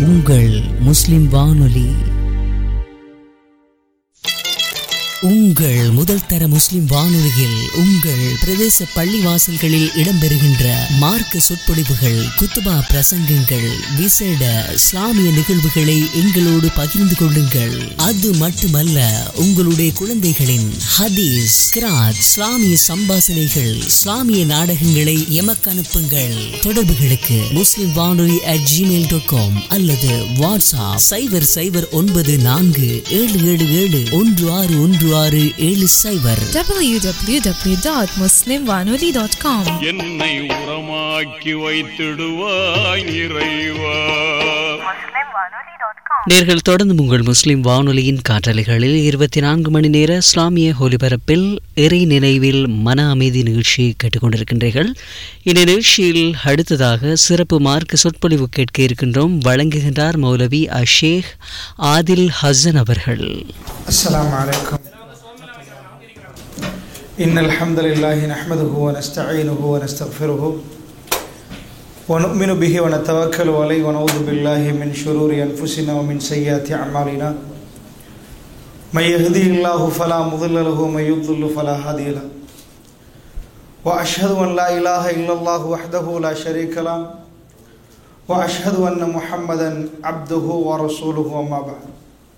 உங்கள் முஸ்லிம் வானொலி. உங்கள் முதல் தர முஸ்லிம் வானொலியில் உங்கள் பிரதேச பள்ளிவாசல்களில் இடம்பெறுகின்ற மார்க்க சொற்பொழிவுகள், குத்துபா பிரசங்கங்கள், விசேட இஸ்லாமிய நிகழ்வுகளை எங்களோடு பகிர்ந்து கொள்ளுங்கள். அது மட்டுமல்ல, உங்களுடைய குழந்தைகளின் ஹதீஸ், கிராத், இஸ்லாமிய சம்பாசனைகள், இஸ்லாமிய நாடகங்களை எமக்கு அனுப்புங்கள். தொடர்புகளுக்கு முஸ்லிம் வானொலி @gmail.com அல்லது வாட்ஸ்அப் 0094777161 www.muslimwanoli.com. என்னை உரமாக்கி வைத்திடுவாய் இறைவா. நேர்கள் தொடர்ந்து உங்கள் முஸ்லிம் வானொலியின் காற்றலைகளில் 24 மணி நேர இஸ்லாமிய ஒலிபரப்பில் இறை நினைவில் மன அமைதி நிகழ்ச்சியை கேட்டுக்கொண்டிருக்கின்றீர்கள். இந்த நிகழ்ச்சியில் அடுத்ததாக சிறப்பு மார்க்க சொற்பொழிவு கேட்க இருக்கின்றோம். வழங்குகின்றார் மௌலவி ஷேக் ஆதில் ஹசன் அவர்கள். அஸ்ஸலாமு அலைக்கும். இன்னல் ஹம்தலில்லாஹி நஹ்மதுஹு வ நஸ்தஈனுஹு வ நஸ்தக்ஃபிருஹு வ நு'மினு பிஹி வ நதவக்கலு அலைஹி வ நஊது பில்லாஹி மின் ஷுரூரி அன்ஃபுஸினா வ மின் ஸய்யிஆத்தி அஅமாலினா. மை யஹ்திஹில்லாஹு ஃபலா முضில்ல லஹு வ மை யுض்லில் ஃபலா ஹாதிய லஹு. வ அஷ்ஹது அன் லா இலாஹ இல்லல்லாஹு வஹ்தஹு லா ஷரீக லஹு வ அஷ்ஹது அன்ன முஹம்மதன் அப்துஹு வ ரசூலுஹு. அம்மா பஅத்.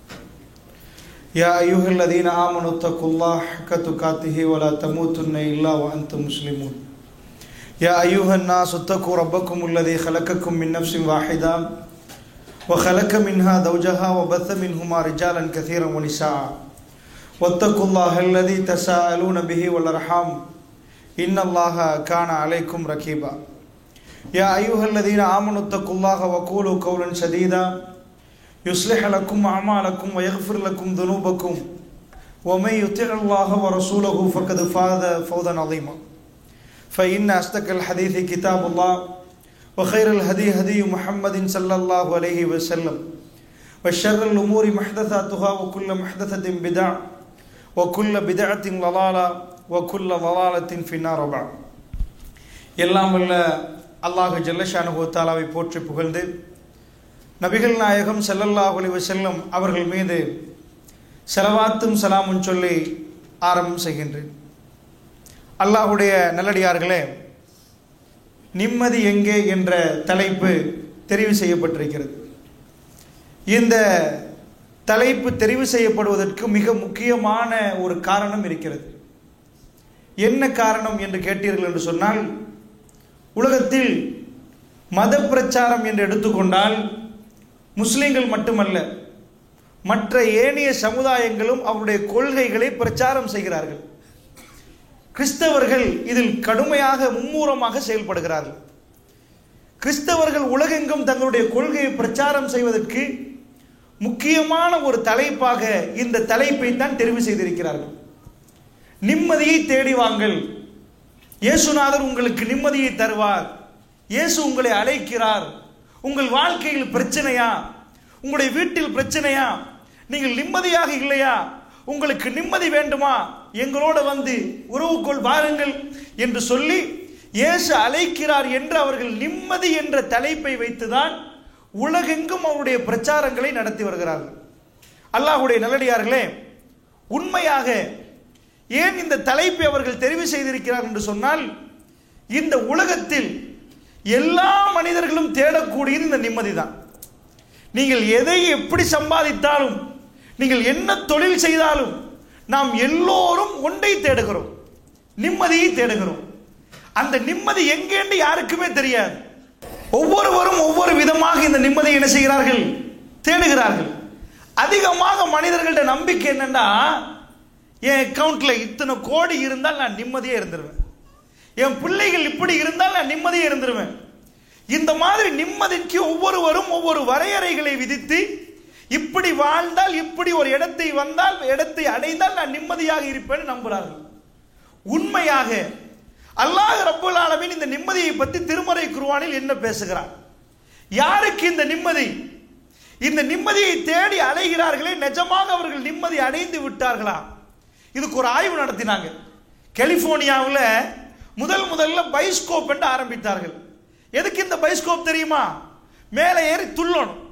يا أيها الذين آمنوا اتقوا الله حق تقاته ولا تموتن إلا وأنتم مسلمون. يا أيها الناس اتقوا ربكم الذي خلقكم من نفس واحدة وخلق منها زوجها وبث منهما رجالا كثيرا ونساء واتقوا الله الذي تساءلون به والأرحام إن الله كان عليكم رقيبا. يا أيها الذين آمنوا اتقوا الله وقولوا قولا سديدا يصلح لكم أعمالكم ويغفر لكم ذنوبكم ومن يطع الله ورسوله فقد فاز فوزا عظيما. فإن أصدق الحديث كتاب الله وخير الهدي هدي محمد صلى الله عليه وسلم وشر الأمور محدثاتها وكل محدثة بدعة وكل بدعة ضلالة وكل ضلالة في النار. بعد. எல்லாம் வல்ல அல்லாஹ் ஜல்ல ஷானுஹு தஆலாவை போற்றி புகழ்ந்து நபிகள் நாயகம் ஸல்லல்லாஹு அலைஹி வஸல்லம் அவர்கள் மீது ஸலவாத்தும் சலாமும் சொல்லி ஆரம்பம் செய்கின்றேன். அல்லாஹ்வுடைய நல்லடியார்களே, நிம்மதி எங்கே என்ற தலைப்பு தெரிவு செய்யப்பட்டிருக்கிறது. இந்த தலைப்பு தெரிவு செய்யப்படுவதற்கு மிக முக்கியமான ஒரு காரணம் இருக்கிறது. என்ன காரணம் என்று கேட்டீர்கள் என்று சொன்னால், உலகத்தில் மத பிரச்சாரம் என்று எடுத்துக்கொண்டால் முஸ்லிம்கள் மட்டுமல்ல, மற்ற ஏனைய சமுதாயங்களும் அவருடைய கொள்கைகளை பிரச்சாரம் செய்கிறார்கள். கிறிஸ்தவர்கள் இதில் கடுமையாக மும்மூரமாக செயல்படுகிறார்கள். கிறிஸ்தவர்கள் உலகெங்கும் தங்களுடைய கொள்கையை பிரச்சாரம் செய்வதற்கு முக்கியமான ஒரு தலைப்பாக இந்த தலைப்பை தான் தெரிவு செய்திருக்கிறார்கள். நிம்மதியை தேடி வாங்கள், இயேசுநாதர் உங்களுக்கு நிம்மதியை தருவார், இயேசு உங்களை அழைக்கிறார். உங்கள் வாழ்க்கையில் பிரச்சனையா, உங்களுடைய வீட்டில் பிரச்சனையா, நீங்கள் நிம்மதியாக இல்லையா, உங்களுக்கு நிம்மதி வேண்டுமா, எங்களோட வந்து உறவுக்குள் வாருங்கள் என்று சொல்லி இயேசு அழைக்கிறார் என்று அவர்கள் நிம்மதி என்ற தலைப்பை வைத்துதான் உலகெங்கும் அவருடைய பிரச்சாரங்களை நடத்தி வருகிறார்கள். அல்லாஹ்வுடைய நல்லடியார்களே, உண்மையாக ஏன் இந்த தலைப்பை அவர்கள் தெரிவு செய்திருக்கிறார் என்று சொன்னால், இந்த உலகத்தில் எல்லா மனிதர்களும் தேடக்கூடியது இந்த நிம்மதி தான். நீங்கள் எதை எப்படி சம்பாதித்தாலும், நீங்கள் என்ன தொழில் செய்தாலும், நாம் எல்லோரும் ஒன்றை தேடுகிறோம், நிம்மதியை தேடுகிறோம். அந்த நிம்மதி எங்கேன்னு யாருக்குமே தெரியாது. ஒவ்வொருவரும் ஒவ்வொரு விதமாக இந்த நிம்மதியை என்ன செய்கிறார்கள், தேடுகிறார்கள். அதிகமாக மனிதர்கள்ட நம்பிக்கை என்னன்னா, என் அக்கௌண்ட்ல இத்தனை கோடி இருந்தால் நான் நிம்மதியே இருந்துருவேன், என் பிள்ளைகள் இப்படி இருந்தால் நான் நிம்மதியே இருந்துருவேன். இந்த மாதிரி நிம்மதிக்கு ஒவ்வொருவரும் ஒவ்வொரு வரையறைகளை விதித்து, இப்படி வாழ்ந்தால், இப்படி ஒரு இடத்தை வந்தால், இடத்தை அடைந்தால் நான் நிம்மதியாக இருப்பேன்னு நம்புகிறார்கள். உண்மையாக அல்லாஹ் ரப்பல் ஆலமீன் இந்த நிம்மதியை பற்றி திருமறை குர்ஆனில் என்ன பேசுகிறார்? யாருக்கு இந்த நிம்மதி? இந்த நிம்மதியை தேடி அலைகிறார்களே, நிஜமாக அவர்கள் நிம்மதி அடைந்து விட்டார்களா? இதுக்கு ஒரு ஆய்வு நடத்தினாங்க. கலிபோர்னியாவில் முதல்ல பைஸ்கோப் என்று ஆரம்பித்தார்கள். எதுக்கு இந்த பைஸ்கோப் தெரியுமா? மேலே ஏறி துள்ளணும்,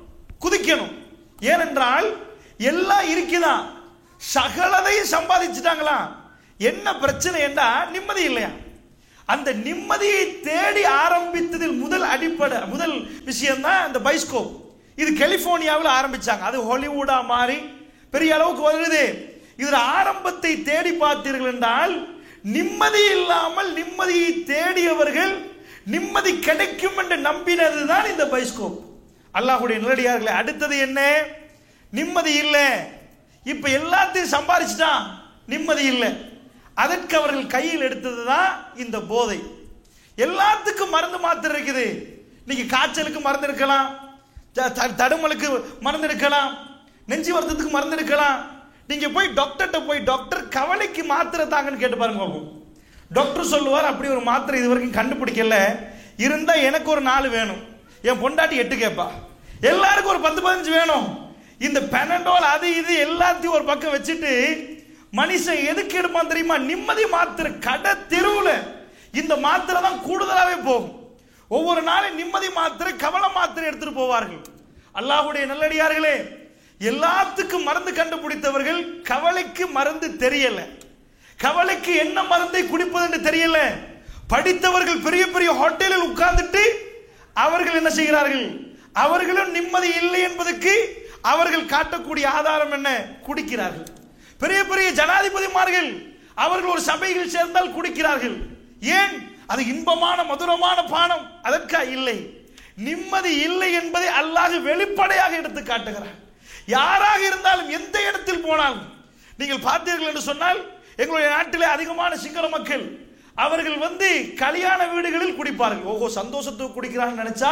குதிக்கணும். ஏனென்றால் எல்லாம் இருக்குதான், சகலதையும் சம்பாதிச்சுட்டாங்களா. என்ன பிரச்சனை என்றா நிம்மதி இல்லையா. அந்த நிம்மதியை தேடி ஆரம்பித்ததில் முதல் விஷயம் தான் இந்த பைஸ்கோப். இது கலிபோர்னியாவில் ஆரம்பிச்சாங்க, அது ஹாலிவுடா மாறி பெரிய அளவுக்கு வருது. இதுல ஆரம்பத்தை தேடி பார்த்தீர்கள் என்றால் நிம்மதி இல்லாமல் நிம்மதியை தேடியவர்கள் நிம்மதி கிடைக்கும் என்று நம்பினதுதான் இந்த பைஸ்கோப். அல்லாஹ்வுடைய நல்லடியார்களே, அடுத்தது என்ன? நிம்மதி இல்லை. இப்ப எல்லாத்தையும் சம்பாதிச்சுட்டான், நிம்மதி இல்லை. அதற்கு அவர்கள் கையில் எடுத்ததுதான் இந்த போதை. எல்லாத்துக்கும் மருந்து மாத்திரை இருக்குது. இன்னைக்கு காய்ச்சலுக்கு மருந்து இருக்கலாம், தடுமலுக்கு மருந்து இருக்கலாம், நெஞ்சு வருத்தத்துக்கு மருந்து இருக்கலாம். நீங்க போய் டாக்டர்கிட்ட போய் டாக்டர் கவலைக்கு மாத்திரை தாங்கன்னு கேட்டு பாருங்க. டாக்டர் சொல்லுவார், அப்படி ஒரு மாத்திரை இது வரைக்கும் கண்டுபிடிக்கல, இருந்தா எனக்கு ஒரு 4 வேணும், என் பொண்டாட்டி 8 கேட்பா, எல்லாருக்கும் ஒரு 10-15 வேணும். இந்த பெனடோல் அது இது எல்லாத்தையும் ஒரு பக்கம் வச்சுட்டு மனுஷன் எதுக்கு எடுப்பான் தெரியுமா? நிம்மதி மாத்திரை. கடை தெருவுல இந்த மாத்திரை தான் கூடுதலாவே போகும். ஒவ்வொரு நாளும் நிம்மதி மாத்திரை, கவலை மாத்திரை எடுத்துட்டு போவார்கள். அல்லாஹ்வுடைய நல்லடியார்களே, எல்லாத்துக்கும் மருந்து கண்டுபிடித்தவர்கள் கவலைக்கு மருந்து தெரியல, கவலைக்கு என்ன மருந்தை குடிப்பது என்று தெரியல. படித்தவர்கள் பெரிய பெரிய ஹோட்டலில் உட்கார்ந்துட்டு அவர்கள் என்ன செய்கிறார்கள்? அவர்களும் நிம்மதி இல்லை என்பதற்கு அவர்கள் காட்டக்கூடிய ஆதாரம் என்ன? குடிக்கிறார்கள். பெரிய பெரிய ஜனாதிபதிமார்கள் அவர்கள் ஒரு சபையில் சேர்ந்தால் குடிக்கிறார்கள். ஏன்? அது இன்பமான மதுரமான பானம். அதற்கா இல்லை. நிம்மதி இல்லை என்பதை அல்லாஹ் வெளிப்படையாக எடுத்து காட்டுகிறார். யாராக இருந்தாலும் எந்த இடத்தில் போனாலும் நீங்கள் பார்த்தீர்கள் என்று சொன்னால், எங்களுடைய நாட்டிலே அதிகமான சிங்கள மக்கள் அவர்கள் கல்யாண வீடுகளில் குடிப்பார்கள். ஓஹோ, சந்தோஷத்துக்கு குடிக்கிறான்னு நினைச்சா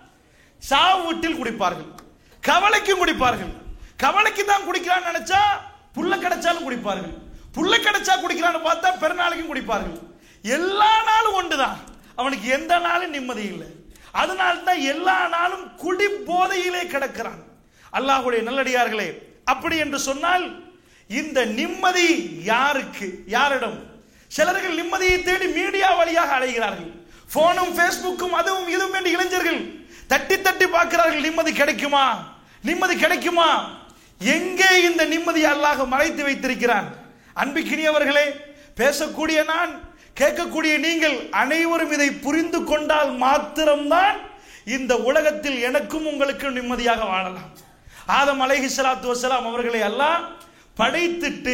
சாவு வீட்டில் குடிப்பார்கள், கவலைக்கும் குடிப்பார்கள். கவலைக்கு தான் குடிக்கிறான்னு நினைச்சா புள்ள கிடைச்சாலும் குடிப்பார்கள், புள்ள கிடைச்சா குடிக்கிறான்னு பார்த்தா பெருநாளைக்கும் குடிப்பார்கள். எல்லா நாளும் ஒன்றுதான், அவனுக்கு எந்த நாளும் நிம்மதி இல்லை. அதனால்தான் எல்லா நாளும் குடி போதையிலே கிடக்கிறான். அல்லாஹ்வுடைய நல்லடியார்களே, அப்படி என்று சொன்னால் இந்த நிம்மதி யாருக்கு? யாரிடம்? சிலர்கள் நிம்மதியை தேடி மீடியா வழியாக அலைகிறார்கள். போனும் பேஸ்புக்கும் அதுவும் இதுவும் என்று இளைஞர்கள் தட்டி தட்டி பார்க்கிறார்கள். நிம்மதி கிடைக்குமா? நிம்மதி கிடைக்குமா? எங்கே இந்த நிம்மதி அல்லாஹ் மறைத்து வைத்திருக்கிறான்? அன்பிக்கினியவர்களே, பேசக்கூடிய நான், கேட்கக்கூடிய நீங்கள் அனைவரும் இதை புரிந்து கொண்டால் மாத்திரம்தான் இந்த உலகத்தில் எனக்கும் உங்களுக்கும் நிம்மதியாக வாழலாம். ஆதம் அலைஹிஸ்ஸலாத்து வஸ்ஸலாம் அவர்களை அல்லாஹ் படைத்துட்டு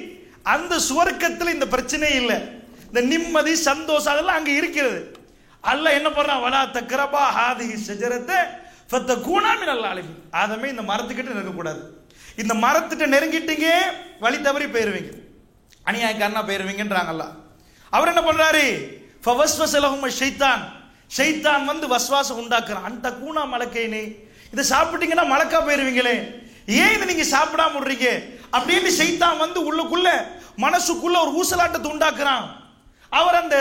அந்த சுவர்க்கத்தில் இந்த பிரச்சனை இல்லை, இந்த நிம்மதி சந்தோஷம் அதெல்லாம் அங்க இருக்கிறது. அல்லாஹ் என்ன பண்றான்? வலா தக்ரபா ஹாதிஹி ஷஜரத ஃபதகூனா மினல் ஆலிமீன். ஆதமே, இந்த மரத்துக்கிட்ட நெருங்க கூடாது. இந்த மரத்திட்ட நெருங்கிட்டீங்க வழி தவறி போயிருவீங்க, அநியாயக்காரனா போயிருவீங்கன்றாங்க அல்லாஹ். அவர் என்ன பண்றாரு? ஃபவஸ்வஸ லஹும் ஷைத்தான். ஷைத்தான் வஸ்வாசம் உண்டாக்குறான். அந்த கூனா மலக்கைனே, இதை சாப்பிட்டீங்கன்னா மலக்கா போயிருவீங்களே, ஏன் இதை நீங்க சாப்பிடாம விடுறீங்க அப்படின்னு ஷைத்தான் உள்ளுக்குள்ள மனசுக்குள்ள ஒரு ஊசலாட்டத்தை உண்டாக்குறான். அவர் அந்த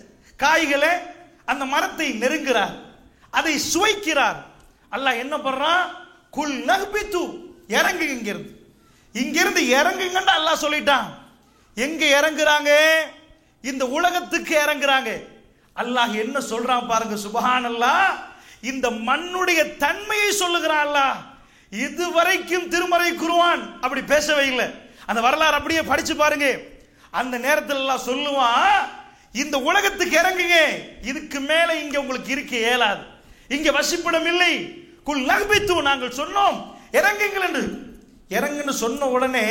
காய்களை அந்த மரத்தை நெருங்குறார், அதை சுவைக்கிறார். அல்லாஹ் என்ன பண்றான்? குல் நஹ்பிது, இறங்கு, இங்கிருந்து இறங்குங்கன்னு அல்லாஹ் சொல்லிட்டான். எங்க இறங்குறாங்க? இந்த உலகத்துக்கு இறங்குறாங்க. அல்லாஹ் என்ன சொல்றான் பாருங்க, சுப்ஹானல்லாஹ். இந்த மண்ணுடைய தன்மையை சொல்லுகிறான் அல்லாஹ். இதுவரைக்கும் திருமறை குர்ஆன் அப்படி பேசவே இல்லை. அந்த வரலாறு அப்படியே படிச்சு பாருங்க. அந்த நேரத்தில் எல்லாம் சொல்லுவான், இந்த உலகத்துக்கு இறங்குங்க, இதுக்கு மேல இங்க உங்களுக்கு இருக்க இயலாது, இங்க வசிப்பிடம் இல்லை. குல் நஹ்பிது, நாங்கள் சொன்னோம் இறங்குங்கள் என்று. இறங்குன்னு சொன்ன உடனே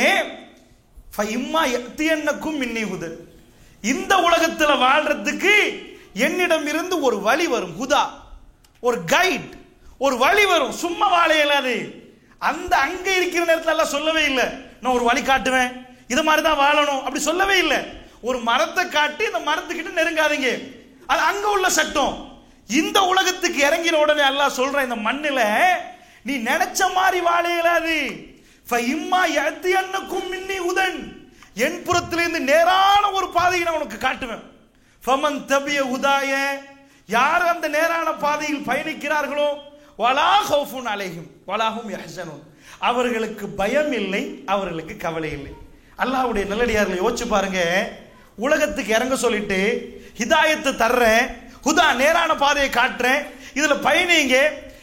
ஃபஇம்மா யத்தியன்னக்கும் மின்னி ஹுதன், இந்த உலகத்தில் வாழ்றதுக்கு என்னிடம் இருந்து ஒரு வழி வரும். ஹுதா, ஒரு கைட், ஒரு வழி வரும். சும்மா வாழ இயலாது. அந்த அங்க இருக்கிற நேரத்தில் எல்லாம் சொல்லவே இல்லை, நான் ஒரு வழி காட்டுவேன், இது மாதிரி தான் வாழணும் அப்படி சொல்லவே இல்லை. ஒரு மரத்தை காட்டி இந்த மரத்துக்கிட்ட நெருங்காதீங்க, அது அங்க உள்ள சட்டம். இந்த உலகத்துக்கு இறங்கின உடனே அல்லாஹ் சொல்ற, இந்த மண்ணில நீ நினைச்ச மாதிரி வாழ இயலாது. ஃபஇம்மா யத்தியன்னக்கும் மின்னி ஹுதன், என் புறத்திலிருந்து நேரான ஒரு பாதையை நான் உனக்கு காட்டுவேன். ஃபமன் தபிய ஹுதாய, யார் அந்த நேரான பாதையில் பயணிக்கிறார்களோ, வலா ஹௌஃபுன் அலைஹிம் வலா ஹும் யஹ்ஸனூன், அவர்களுக்கு பயம் இல்லை, அவர்களுக்கு கவலை இல்லை. அல்லாஹ்வுடைய நல்லடியார்களை யோசிச்சு பாருங்க. உலகத்துக்கு இறங்க சொல்லிட்டு ஹிதாயத்தை தர்றேன், ஹுதா நேரான பாதையை காட்டுறேன், இதுல பயணிங்க,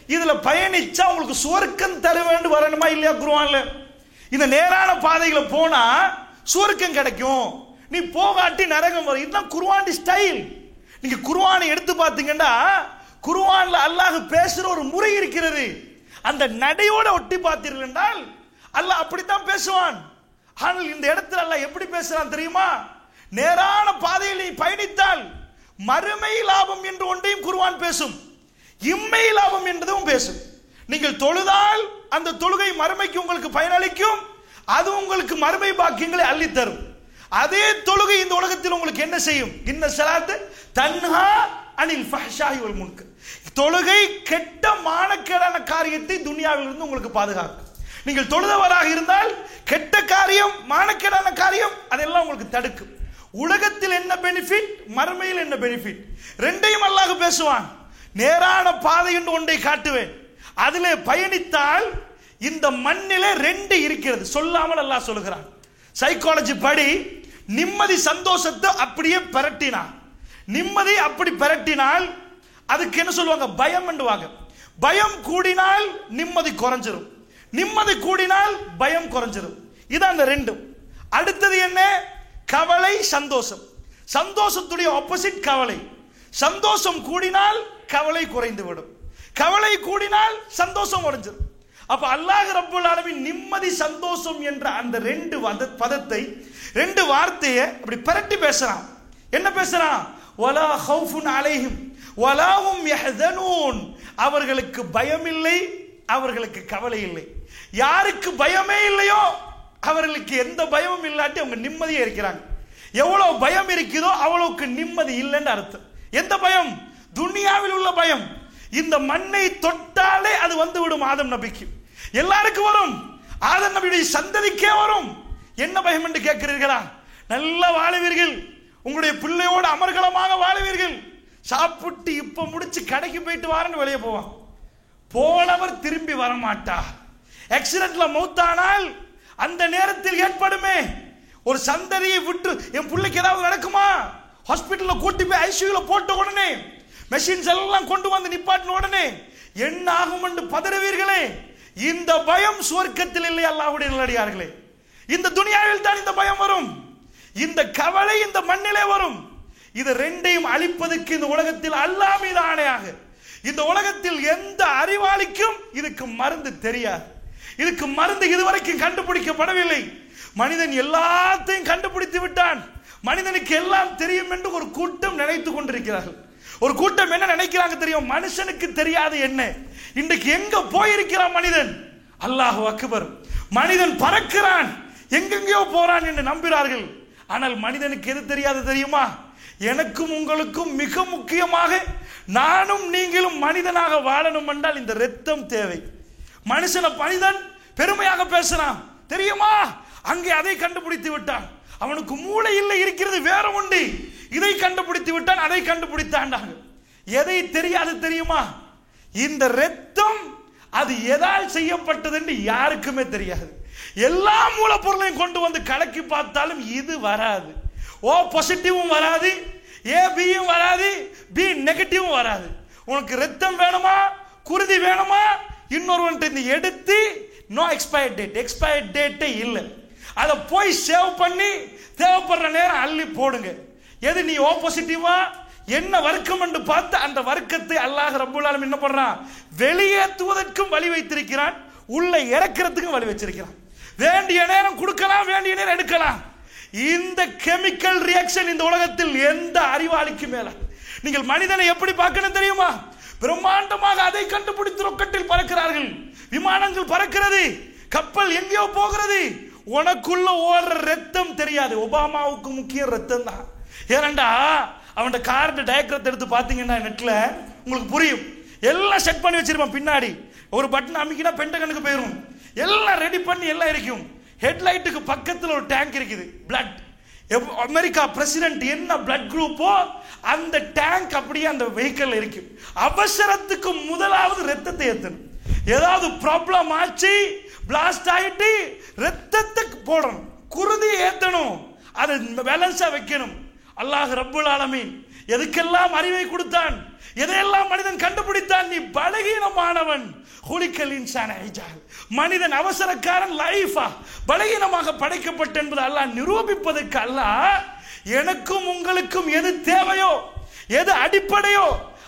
இதுல பயணிச்சா உங்களுக்கு சுவர்க்கம் தர வேண்டும் வரணுமா இல்லையா? குர்ஆன்ல இந்த நேரான பாதைகளை போனா சுவர்க்கம் கிடைக்கும், நீ போகாட்டி நரகம் வரும். இதுதான் குர்ஆன் ஸ்டைல். நீங்க குர்ஆனை எடுத்து பார்த்தீங்கன்னா குர்ஆன்ல அல்லாஹ் பேசுற ஒரு முறை இருக்கிறது. அந்த நடையோட ஒட்டி பார்த்தீர்கள் என்றால் அல்லாஹ் அப்படித்தான் பேசுவான். ஆனால் இந்த இடத்துல அல்லாஹ் எப்படி பேசுறான் தெரியுமா? நேரான பாதையில் நீ பயணித்தால் மறுமை லாபம் என்று ஒன்றையும் குர்ஆன் பேசும், இம்மை லாபம் என்றதும் பேசும். நீங்கள் தொழுதால் அந்த தொழுகை மறுமைக்கு உங்களுக்கு பயனளிக்கும், அது உங்களுக்கு மறுமை பாக்கியங்களை அள்ளி தரும். அதே தொழுகை இந்த உலகத்தில் உங்களுக்கு என்ன செய்யும்? இன்ன ஸலாத்து தன்ஹா அனில் ஃபஹ்ஷாஇ வல் முன்கர். தொழுகை கெட்ட மானக்கேடான காரியத்தை துனியாவில் இருந்து உங்களுக்கு பாதுகாக்கும். நீங்கள் தொழுதவராக இருந்தால் கெட்ட காரியம், மானக்கேடான காரியம் அதெல்லாம் உங்களுக்கு தடுக்கும். உலகத்தில் என்ன பெனிஃபிட், மறுமையில் என்ன பெனிஃபிட், ரெண்டையும் அல்லாஹ் பேசுவான். நேரான பாதை என்று ஒன்றை காட்டுவேன், அதிலே பயணித்தால் இந்த மண்ணிலே ரெண்டு இருக்கிறது சொல்லாமல் அல்லாஹ் சொல்லுகிறான். சைக்காலஜி படி நிம்மதி சந்தோஷத்தை அப்படியே பரட்டினான். நிம்மதி அப்படி பரட்டினால் அதுக்கு என்ன சொல்லுவாங்க? பயம் என்றுவாங்க. பயம் கூடினால் நிம்மதி குறைஞ்சிரும், நிம்மதி கூடினால் பயம் குறைஞ்சிரும். இதான் அந்த ரெண்டும். அடுத்தது என்ன? கவலை, சந்தோஷம். சந்தோஷத்துடைய ஆப்போசிட் கவலை. சந்தோஷம் கூடினால் கவலை குறைந்து விடும், கவலை கூடினால் சந்தோஷம் குறைஞ்சிடும். அப்ப அல்லாஹ் ரப்பல் ஆலமீன் நிம்மதி சந்தோஷம் என்ற அந்த ரெண்டு பதத்தை, ரெண்டு வார்த்தையை அப்படி பரட்டி பேசுறான். என்ன பேசுறான்? வலா ஹவுஃபுன் அலைஹிம் வலா ஹும் யஹ்ஸனூன். அவர்களுக்கு பயம் இல்லை, அவர்களுக்கு கவலை இல்லை. யாருக்கு பயமே இல்லையோ அவர்களுக்கு எந்த பயமும் இல்லாட்டி அவங்க நிம்மதியா இருக்கிறாங்க. எவ்வளவு பயம் இருக்குதோ அவ்வளவுக்கு நிம்மதி இல்லைன்னு அர்த்தம். எந்த பயம்? துனியாவில் உள்ள பயம். இந்த மண்ணை தொட்டாலே அது வந்து விடும் ஆதம் நபிக்கு, எல்லாருக்கும் வரும், ஆதம் நபியுடைய சந்ததிக்கே வரும். என்ன பயம் என்று கேட்கிறீர்களா? நல்ல வாழுவீர்கள், உங்களுடைய பிள்ளையோடு அமர்கலமாக வாழுவீர்கள். சாப்பிட்டு இப்ப முடிச்சு கடைக்கு போயிட்டு வாரன்னு வெளியே போவான், போனவர் திரும்பி வரமாட்டார். ஆக்சிடென்ட்ல மௌத்தானால் அந்த நேரத்தில் ஏற்படுமே ஒரு சந்ததியை விட்டு, என் பிள்ளைக்கு ஏதாவது நடக்குமா, ஹாஸ்பிட்டல்ல கூட்டி போய் ஐசியூல போட்ட உடனே மெஷின்ஸ் எல்லாம் கொண்டு வந்து நிப்பாட்டின உடனே என்ன ஆகும் என்று பதறுவீர்களே. இந்த பயம் சுவர்க்கத்தில் இல்லை அல்லாஹ்வுடைய நல்லடியார்களே. இந்த துனியாவில் தான் இந்த பயம் வரும், இந்த கவலை இந்த மண்ணிலே வரும். இது ரெண்டையும் அழிப்பதற்கு இந்த உலகத்தில் அல்லாஹ் மீது ஆணையாக, இந்த உலகத்தில் எந்த அறிவாளிக்கும் இதுக்கு மருந்து தெரியாது, இதுக்கு மருந்து இதுவரைக்கும் கண்டுபிடிக்கப்படவில்லை. மனிதன் எல்லாத்தையும் கண்டுபிடித்து விட்டான், மனிதனுக்கு எல்லாம் தெரியும் என்று ஒரு கூட்டம் நினைத்துக் கொண்டிருக்கிறார்கள். ஒரு கூட்டம் என்ன நினைக்கிறாங்க தெரியும்? மனுஷனுக்கு தெரியாது என்ன. இன்றைக்கு எங்க போயிருக்கிறான் மனிதன்? அல்லாஹு அக்பர். மனிதன் பறக்கிறான், எங்கெங்கயோ போறான் என்று நம்புகிறார்கள். ஆனால் மனிதனுக்கு எது தெரியாது தெரியுமா? எனக்கும் உங்களுக்கும் மிக முக்கியமாக நானும் நீங்களும் மனிதனாக வாழணும் என்றால் இந்த ரத்தம் தேவை. மனுஷனை மனிதன் பெருமையாக பேசுறான் தெரியுமா? அங்கே அதை கண்டுபிடித்து விட்டான். அவனுக்கு மூளை இல்லை, இருக்கிறது வேற உண்டு. இதை கண்டுபிடித்து விட்டான், அதை கண்டுபிடித்தான். எதை தெரியாது தெரியுமா? இந்த ரத்தம் அது எதால் செய்யப்பட்டது என்று யாருக்குமே தெரியாது. எல்லா மூலப்பொருளையும் கொண்டு வந்து கலக்கி பார்த்தாலும் இது வராது. ஓ பாசிட்டிவும் வராது, ஏ பியும் வராது, பி நெகட்டிவும் வராது. உனக்கு ரத்தம் வேணுமா, குருதி வேணுமா, இன்னொருவன்ட்டு நீ எடுத்து நோ எக்ஸ்பயர் டேட், எக்ஸ்பயர் டேட்டே இல்லை, அதை போய் சேவ் பண்ணி தேவைப்படுற நேரம் அள்ளி போடுங்க. எது நீ ஓ பாசிட்டிவா என்ன வர்க்கம் என்று பார்த்து அந்த வர்க்கத்தை அல்லாஹ் ரப்பல் ஆலமீன் என்ன பண்றான்? வெளியேற்றுவதற்கும் வழி வைத்திருக்கிறான், உள்ள இறக்கிறதுக்கும் வழி வச்சிருக்கிறான். வேண்டிய நேரம் கொடுக்கலாம், வேண்டிய நேரம் எடுக்கலாம். இந்த கெமிக்கல் ரியாக்ஷன் இந்த உலகத்தில் எந்த அறிவாளிக்கு மேல. நீங்கள் மனிதனை எப்படி பார்க்கணும் தெரியுமா? பிரம்மாண்டமாக அதை கண்டுபிடித்து ரொக்கெட்டில் பறக்கிறார்கள், விமானங்கள் பறக்கிறது, கப்பல் எங்கேயோ போகிறது. உனக்குள்ள ஓடுற ரத்தம் தெரியாது. ஒபாமாவுக்கு முக்கிய ரத்தம் தான். ஏனண்டா அவன் கார்டு டயக்ராம் எடுத்து பார்த்தீங்கன்னா நெட்ல உங்களுக்கு புரியும். எல்லாம் செட் பண்ணி வச்சிருப்பான். பின்னாடி ஒரு பட்டன் அமைக்கினா பென்டகனுக்கு போயிடும். எல்லாம் ரெடி பண்ணி எல்லாம் இருக்கும். ஹெட்லைட்டுக்கு பக்கத்தில் ஒரு டேங்க் இருக்குது, பிளட். அமெரிக்கா பிரசிடென்ட் என்ன பிளட் குரூப்போ அந்த டேங்க் அப்படியே அந்த வெஹிக்கிள் இருக்கு. அவசரத்துக்கு முதலாவது ரத்தத்தை ஏற்றணும். ஏதாவது ப்ராப்ளம் ஆச்சு, பிளாஸ்ட் ஆயிட்டு ரத்தத்தை போடணும், குருதி ஏற்றணும், அதை பேலன்ஸா வைக்கணும். அல்லாஹ் ரப்புல் ஆலமீன் எதுக்கெல்லாம் அறிவை கொடுத்தான்? எதையெல்லாம் மனிதன் கண்டுபிடித்தான்? நீ பலகீனமானவன். மனிதன் அவசரக்காரன், லைஃபா பலகீனமாக படைக்கப்பட்ட என்பது அல்லாஹ் நிரூபிப்பதற்கு அல்லாஹ் எனக்கும் உங்களுக்கும் எது தேவையோ, எது அடிப்படையோ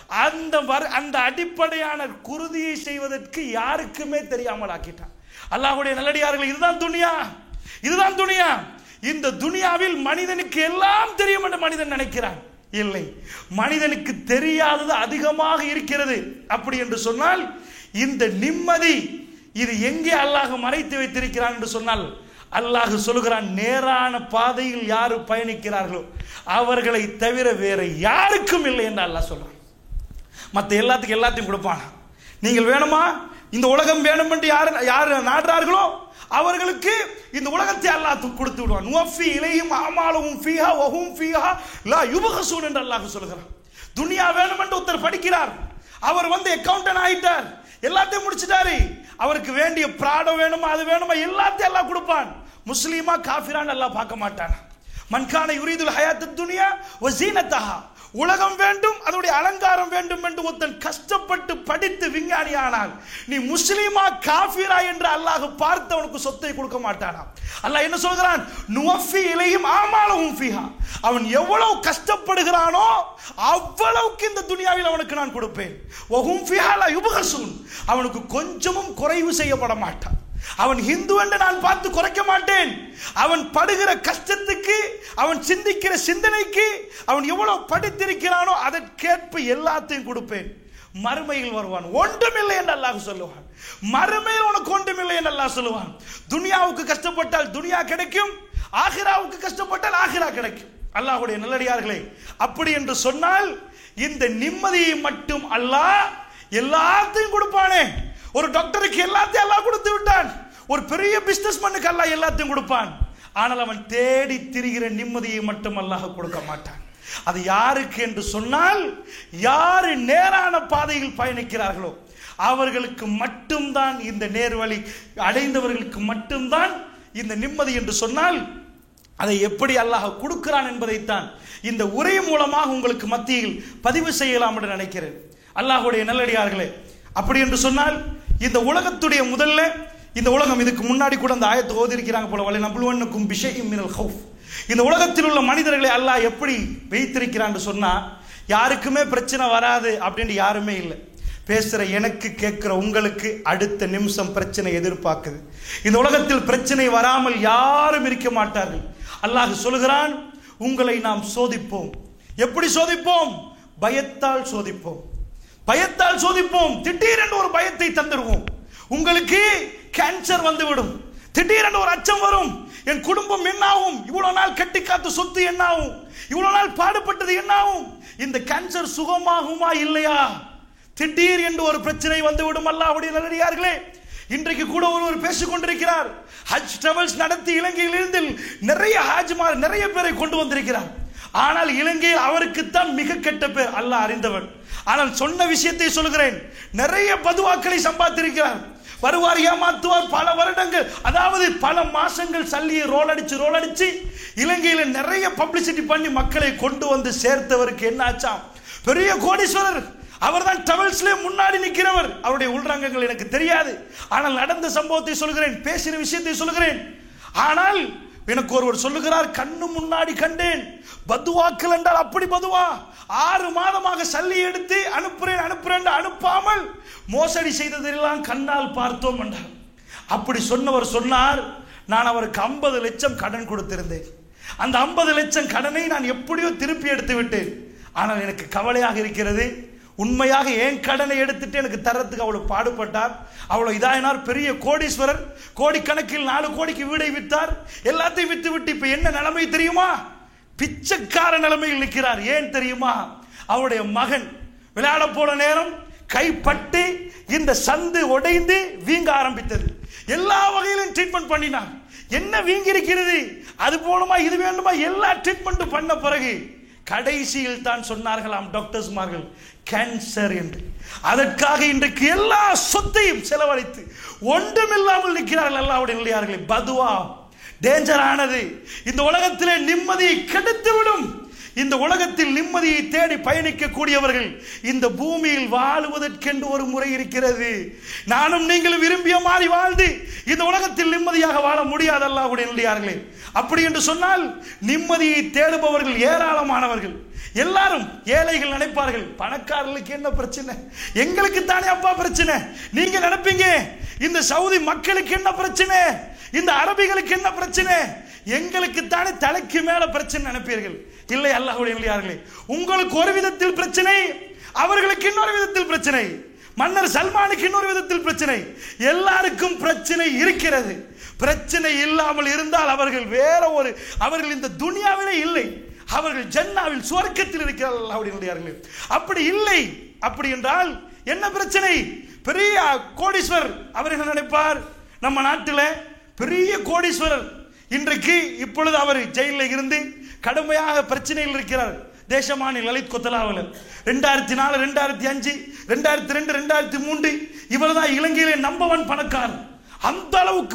அந்த அடிப்படையான குருதியை செய்வதற்கு யாருக்குமே தெரியாமல் ஆக்கிட்டான். அல்லாஹ்வுடைய நல்லடியார்கள், இதுதான் துனியா, இதுதான் துனியா. இந்த துனியாவில் மனிதனுக்கு எல்லாம் தெரியும் என்று மனிதன் நினைக்கிறான். இல்லை, மனிதனுக்கு தெரியாதது அதிகமாக இருக்கிறது. அப்படி என்று சொன்னால் இந்த நிம்மதி இது எங்கே அல்லாஹ் மறைத்து வைத்திருக்கிறான் என்று சொன்னால், அல்லாஹ் சொல்லுகிறான், நேரான பாதையில் யாரு பயணிக்கிறார்களோ அவர்களை தவிர வேற யாருக்கும் இல்லை என்று அல்லாஹ் சொல்றான். மற்ற எல்லாத்துக்கும் எல்லாத்தையும் கொடுப்பான். நீங்கள் வேணுமா, இந்த உலகம் வேணும் என்று யார் நாடுறார்களோ அவர்களுக்கு இந்த உலகத்தை அல்லாஹ் கொடுத்து விடுவான். நுவஃபி இலைஹிம் அமாலுஹும் ஃபீஹா வஹும் ஃபீஹா லா யுபஹஸூன் என்று அல்லாஹ் சொல்கிறான். துனியா வேணும் என்று ஒருத்தர் படிக்கிறார், அவர் அக்கவுண்டன்ட் ஆயிட்டார், எல்லாத்தையும் முடிச்சிட்டாரு, அவருக்கு வேண்டிய பிராடம் வேணுமா, அது வேணுமா, எல்லாத்தையும் அல்லாஹ் கொடுப்பான். முஸ்லிமா காஃபிரான் அல்லாஹ் பார்க்க மாட்டான். மன்கான யுரீதுல் ஹயாத்துத் துனியா வ ஸீனத்தஹா, உலகம் வேண்டும், அதனுடைய அலங்காரம் வேண்டும் என்று ஒருத்தன் கஷ்டப்பட்டு படித்து விஞ்ஞானி ஆனால் நீ முஸ்லிமா காஃபிரா என்று அல்லாஹ் பார்த்து அவனுக்கு சொத்தை கொடுக்க மாட்டானா? அல்லாஹ் என்ன சொல்கிறான்? நுவஃபி இலைஹிம் அமாலுஹும் ஃபீஹா, அவன் எவ்வளவு கஷ்டப்படுகிறானோ அவ்வளவுக்கு இந்த துனியாவில் அவனுக்கு நான் கொடுப்பேன். வஹும் ஃபீஹா லா யுபஹஸூன், அவனுக்கு கொஞ்சமும் குறைவு செய்யப்பட மாட்டான். அவன் ஹிந்து என்று நான் பார்த்து குறைக்க மாட்டேன். அவன் படுகிற கஷ்டத்துக்கு, அவன் சிந்திக்கிற சிந்தனைக்கு, அவன் எவ்வளவு படித்திருக்கிறானோ அதற்கேற்ப எல்லாத்தையும் கொடுப்பேன். மறுமையில் வருவான், ஒன்றுமில்லை என்று அல்லாஹ் சொல்லுவான். மறுமையில் உனக்கு ஒன்றுமில்லை என்று அல்லாஹ் சொல்லுவான். துனியாவுக்கு கஷ்டப்பட்டால் துனியா கிடைக்கும், ஆகிராவுக்கு கஷ்டப்பட்டால் ஆகிரா கிடைக்கும். அல்லாஹ்வுடைய நல்லடியார்களே, அப்படி என்று சொன்னால் இந்த நிம்மதியை மட்டும் அல்லாஹ் எல்லாத்தையும் கொடுப்பானே. ஒரு டாக்டருக்கு எல்லாத்தையும் அல்லாஹ் கொடுத்து விட்டான், ஒரு பெரிய பிசினஸ்மேனுக்கு அல்லாஹ் எல்லாத்தையும் கொடுப்பான். ஆனால் அவன் தேடி திரிகிற நிம்மதியை மட்டும் அல்லாஹ் கொடுக்க மாட்டான். அது யாருக்கு என்று சொன்னால், யாரு நேரான பாதையில் பயணிக்கிறார்களோ அவர்களுக்கு மட்டும்தான், இந்த நேர்வழி அடைந்தவர்களுக்கு மட்டும்தான் இந்த நிம்மதி என்று சொன்னால், அதை எப்படி அல்லாஹ் கொடுக்கிறான் என்பதைத்தான் இந்த உரை மூலமாக உங்களுக்கு மத்தியில் பதிவு செய்யலாம் என்று நினைக்கிறேன். அல்லாஹ்வுடைய நல்லடியார்களே, அப்படி என்று சொன்னால் இந்த உலகத்துடைய முதல்ல, இந்த உலகம் இதுக்கு முன்னாடி கூட அந்த ஆயத்தை ஓதிருக்கிறாங்க போல, வலை நபுலுவன்னக்கும் பிஷைஇம் மினல் ஹௌஃப், இந்த உலகத்தில் உள்ள மனிதர்களை அல்லாஹ் எப்படி வைத்திருக்கிறான்னு சொன்னா, யாருக்குமே பிரச்சனை வராது அப்படின்னு யாருமே இல்லை. பேசுற எனக்கு, கேட்கிற உங்களுக்கு அடுத்த நிமிஷம் பிரச்சனை எதிர்பார்க்குது. இந்த உலகத்தில் பிரச்சனை வராமல் யாரும் இருக்க மாட்டார்கள். அல்லாஹ் சொல்கிறான், உங்களை நாம் சோதிப்போம். எப்படி சோதிப்போம்? பயத்தால் சோதிப்போம், பயத்தால் சோதிப்போம். திடீரென்று ஒரு பயத்தை தந்துடுவோம். உங்களுக்கு கேன்சர் வந்துவிடும், திடீரென்று ஒரு அச்சம் வரும். என் குடும்பம் என்னாகும், இவ்வளவு நாள் கட்டி காத்த சொத்து என்னாகும், இவ்வளவு நாள் பாடுபட்டது என்னாகும், இந்த கேன்சர் சுகமாகுமா இல்லையா? திடீர் என்று ஒரு பிரச்சனை வந்துவிடும். அல்லாஹ்வுடைய நல்லடியார்களே, இன்றைக்கு கூட ஒருவர் பேசிக் கொண்டிருக்கிறார். ஹஜ் டிராவல்ஸ் நடத்தி இலங்கையில் இருந்து நிறைய ஹாஜிமார் நிறைய பேரை கொண்டு வந்திருக்கிறார். ஆனால் இலங்கையில் அவருக்குத்தான் மிக கெட்ட பேர், அல்லாஹ் அறிந்தவன். ஆனால் சொன்ன விஷயத்தை சொல்கிறேன், நிறைய பதுவாக்களை சம்பாதித்திருக்கிறார். வருவார், ஏமாத்துவார், பல வருடங்கள், அதாவது பல மாசங்கள் சல்லியை ரோல் அடிச்சு இலங்கையில நிறைய பப்ளிசிட்டி பண்ணி மக்களை கொண்டு வந்து சேர்த்தவருக்கு என்ன ஆச்சாம்? பெரிய கோடீஸ்வரர். அவர் தான் டிராவல்ஸ்ல முன்னாடி நிற்கிறவர். அவருடைய உள்ரங்கங்கள் எனக்கு தெரியாது, ஆனால் நடந்த சம்பவத்தை சொல்கிறேன், பேசின விஷயத்தை சொல்கிறேன். ஆனால் எனக்கு ஒருவர் சொல்லுகிறார், கண்ணு முன்னாடி கண்டேன். பதுவாக்கள் என்றால் அப்படி பதுவா. 6 மாதமாக சல்லி எடுத்து அனுப்புறேன் அனுப்பாமல் மோசடி செய்ததெல்லாம் கண்ணால் பார்த்தோம் என்றார். அப்படி சொன்னவர் சொன்னார், நான் அவருக்கு 50 லட்சம் கடன் கொடுத்திருந்தேன். அந்த 50 லட்சம் கடனை நான் எப்படியோ திருப்பி எடுத்து விட்டேன். ஆனால் எனக்கு கவலையாக இருக்கிறது, உண்மையாக என் கடனை எடுத்துட்டு எனக்கு தரத்துக்கு அவ்வளவு பாடுபட்டார், அவ்வளவு இதாயினார், பெரிய கோடீஸ்வரர், கோடிக்கணக்கில் 4 கோடிக்கு வீடை வித்தார், எல்லாத்தையும் வித்து விட்டு இப்ப என்ன நிலைமை தெரியுமா? பிச்சைக்கார நிலைமையில் நிற்கிறார். ஏன் தெரியுமா? அவருடைய மகன் விளையாட போன நேரம் கைப்பட்டு இந்த சந்து உடைந்து வீங்க ஆரம்பித்தது. எல்லா வகையிலும் ட்ரீட்மெண்ட் பண்ணினார். என்ன வீங்கி இருக்கிறது, அது போணுமா, இது வேண்டுமா, எல்லா ட்ரீட்மெண்ட் பண்ண பிறகு கடைசியில் தான் சொன்னார்களாம் டாக்டர்ஸ்மார்கள், கேன்சர் என்று. அதற்காக இன்றைக்கு எல்லா சொத்தையும் செலவழித்து ஒன்றுமில்லாமல் நிற்கிறார்கள். அல்லாஹ்வுடைய நல்லடியார்களே, பதுவா டேஞ்சரானது. இந்த உலகத்திலே நிம்மதியை கெடுத்து விடும். இந்த உலகத்தில் நிம்மதியை தேடி பயணிக்கக்கூடியவர்கள் இந்த பூமியில் வாழுவதற்கென்று ஒரு முறை இருக்கிறது. நானும் நீங்களும் விரும்பிய மாதிரி வாழ்ந்து இந்த உலகத்தில் நிம்மதியாக வாழ முடியாது அல்லாஹ்வுடைய நல்லடியார்களே. அப்படி என்று சொன்னால் நிம்மதியை தேடுபவர்கள் ஏராளமானவர்கள். எல்லாரும் ஏழைகள் நினைப்பார்கள், பணக்காரர்களுக்கு என்ன பிரச்சனை, எங்களுக்கு தானே அப்பா பிரச்சனை. நீங்க நினைப்பீங்க இந்த சவுதி மக்களுக்கு என்ன பிரச்சனை, இந்த அரபிகளுக்கு என்ன பிரச்சனை, எங்களுக்கு தானே தலைக்கு மேல பிரச்சனை நினைப்பீர்கள். இல்லை அல்லாஹ்வுடைய நல்லடியார்களே, உங்களுக்கு ஒரு விதத்தில் பிரச்சனை, அவர்களுக்கு இன்னொரு விதத்தில் பிரச்சனை, மன்னர் சல்மானுக்கு இன்னொரு விதத்தில் பிரச்சனை. எல்லாருக்கும் பிரச்சனை இருக்கிறது. பிரச்சனை இல்லாமல் இருந்தால் அவர்கள் இந்த துனியாவிலே இல்லை, அவர்கள் ஜன்னாவில் சுவர்க்கத்தில் இருக்கிறார்கள் அல்லாஹ்வுடைய நல்லடியார்களே. அப்படி இல்லை. அப்படி என்றால் என்ன பிரச்சனை? பெரிய கோடீஸ்வரர் அவர் என்ன நினைப்பார், நம்ம நாட்டில் பெரிய கோடீஸ்வரர் இன்றைக்கு இப்பொழுது அவர் ஜெயிலில் இருந்து கடுமையாக பிரச்சனையில் இருக்கிறார். தேசமானி லலித் கொத்தலாவலர் 2004, 2005, 2002, 2003 இவர் தான் இலங்கையிலே நம்பர் 1 பணக்காரர். அந்த அளவுக்கு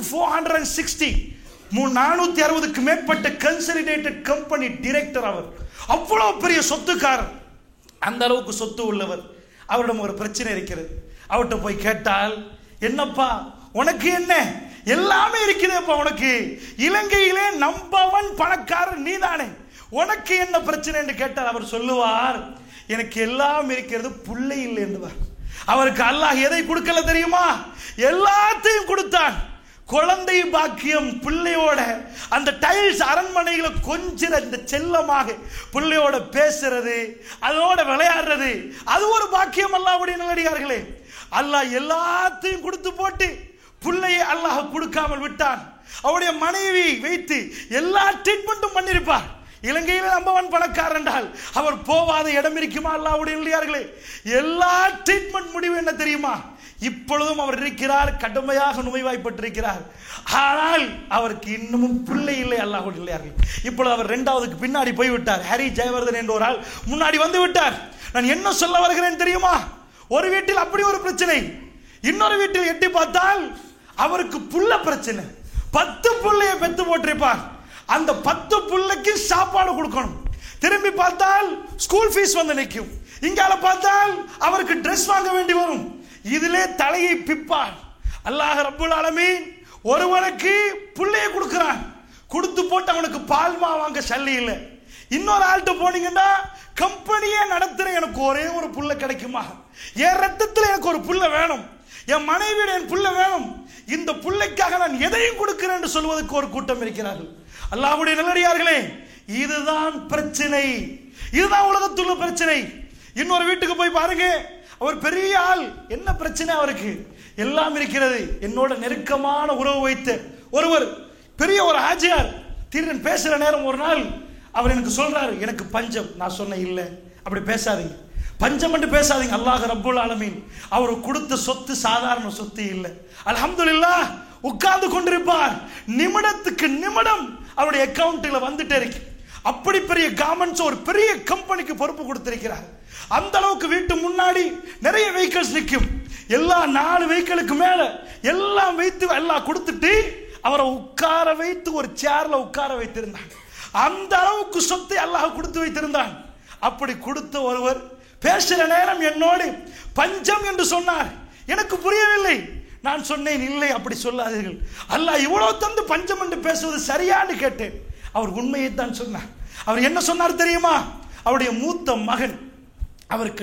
460க்கு மேற்பட்ட கன்சாலிடேட்டட் கம்பெனி டைரக்டர். அவர் அவ்வளவு பெரிய சொத்துக்காரர், அந்த அளவுக்கு சொத்து உள்ளவர். அவரிடம் ஒரு பிரச்சனை இருக்கிறது. அவர்கிட்ட போய் கேட்டால், என்னப்பா உனக்கு என்ன, எல்லாமே இருக்கிறேப்பா உனக்கு, இலங்கையிலே நம்பர் 1 பணக்காரர் நீதானே, உனக்கு என்ன பிரச்சனை என்று கேட்டால் அவர் சொல்லுவார், எனக்கு எல்லாம் இருக்கிறது, புள்ளை இல்லை என்றுவார். அவருக்கு அல்லாஹ் எதை கொடுக்கல தெரியுமா? எல்லாத்தையும் கொடுத்தான். குழந்தை பாக்கியம், பிள்ளையோட அந்த டைல்ஸ் அரண்மனைகளை கொஞ்சம் இந்த செல்லமாக பிள்ளையோட பேசுறது, அதோட விளையாடுறது, அது ஒரு பாக்கியம் அல்லாஹ்வுடைய நல்லடியார்களே. அல்லாஹ் எல்லாத்தையும் கொடுத்து போட்டு பிள்ளையை அல்லாஹ் கொடுக்காமல் விட்டான். அவருடைய மனைவி வைத்து எல்லா ட்ரீட்மெண்ட்டும் பண்ணிருப்பார். இலங்கையில் நம்பர் 1 பணக்காரர் என்றால் அவர் போவாத இடம் இருக்குமா அல்லாஹ்வுடைய நல்லடியார்களே? எல்லா ட்ரீட்மெண்ட் முடிவு என்ன தெரியுமா? இப்பொழுதும் அவர் இருக்கிறார், கடுமையாக நோய்வாய்ப்பட்டிருக்கிறார். ஆனால் அவருக்கு இன்னமும் பிள்ளை இல்லை அல்லாஹ்வுடைய நல்லடியார்களே. இப்பொழுது அவர் 2வதுக்கு பின்னாடி போய்விட்டார். ஹரி ஜெயவர்தன் என்ற ஒரு ஆள் முன்னாடி வந்து விட்டார். நான் என்ன சொல்ல வருகிறேன் தெரியுமா? ஒரு வீட்டில் அப்படி ஒரு பிரச்சனை, இன்னொரு வீட்டில் எட்டி பார்த்தால் அவருக்கு புள்ள பிரச்சனை. 10 புள்ளையை பெத்து போட்டிருப்பார். அந்த 10 புள்ளைக்கு சாப்பாடு கொடுக்கணும். திரும்பி பார்த்தால் ஸ்கூல் ஃபீஸ் வந்து நிற்கும். இங்கால பார்த்தால் அவருக்கு ட்ரெஸ் வாங்க வேண்டி வரும். இதிலே தலையை பிப்பார். அல்லாஹ் ரப்புல் ஆலமீன் ஒருவனுக்கு புள்ளையை கொடுக்கிறான், கொடுத்து போட்டு அவனுக்கு பால்மா வாங்க சல்லி இல்லை. இன்னொரு ஆள்கிட்ட போனீங்கன்னா, கம்பெனியே நடத்துற எனக்கு ஒரே ஒரு புள்ள கிடைக்குமா, என் ரத்தத்தில் எனக்கு ஒரு புள்ள வேணும், என் மனைவியோட என் புள்ள வேணும், இந்த புள்ளைக்காக நான் எதையும் கொடுக்கிறேன் என்று சொல்வதற்கு ஒரு கூட்டம் இருக்கிறார்கள். அல்லாஹ்வுடைய நல்லடியார்களே, இதுதான் பிரச்சனை, இதுதான் உலகத்துள்ள பிரச்சனை. இன்னொரு வீட்டுக்கு போய் பாருங்க, அவர் பெரிய ஆள், என்ன பிரச்சனை அவருக்கு? எல்லாம் இருக்கிறது. என்னோட நெருக்கமான உறவு வைத்த ஒருவர், பெரிய ஒரு ஆஜியார், திடீர்னு பேசுற நேரம் ஒரு நாள் அவர் எனக்கு சொல்றாரு, எனக்கு பஞ்சம். நான் சொன்னேன், இல்லை அப்படி பேசாதீங்க, பஞ்சம் என்று பேசாதீங்க. அல்லாஹ் ரப்புல் ஆலமீன் அவர் கொடுத்த சொத்து சாதாரண சொத்து இல்லை. அல்ஹம்துலில்லாஹ் உட்கார்ந்து கொண்டிருப்பார், நிமிடத்துக்கு நிமிடம் அவருடைய அக்கவுண்ட்ல வந்துட்டே இருக்கு. அப்படி பெரிய கவர்மெண்ட்ஸ் ஒரு பெரிய கம்பெனிக்கு பொறுப்பு கொடுத்திருக்கிறார். அந்த அளவுக்கு வீட்டு முன்னாடி நிறைய வெஹிக்கிள்ஸ் நிற்கும். எல்லா 4 வெஹிக்கிளுக்கு மேல எல்லாம் வைத்து எல்லாம் கொடுத்துட்டு அவரை உட்கார வைத்து ஒரு சேர்ல உட்கார வைத்திருந்தாங்க. அந்த அளவுக்கு சொத்தை அல்லாஹ் கொடுத்து வைத்திருந்தான். அப்படி கொடுத்த ஒருவர் பேசுற நேரம் என்னோடு பஞ்சம் என்று சொன்னார். எனக்கு புரியவில்லை. நான் சொன்னேன், இல்லை அப்படி சொல்லாதீர்கள், அல்லாஹ் இவ்வளவு தந்து பஞ்சம் என்று பேசுவது சரியான்னு கேட்டேன். அவர் உண்மையை தான் சொன்னார். அவர் என்ன சொன்னார் தெரியுமா? அவருடைய மூத்த மகன், அவருக்கு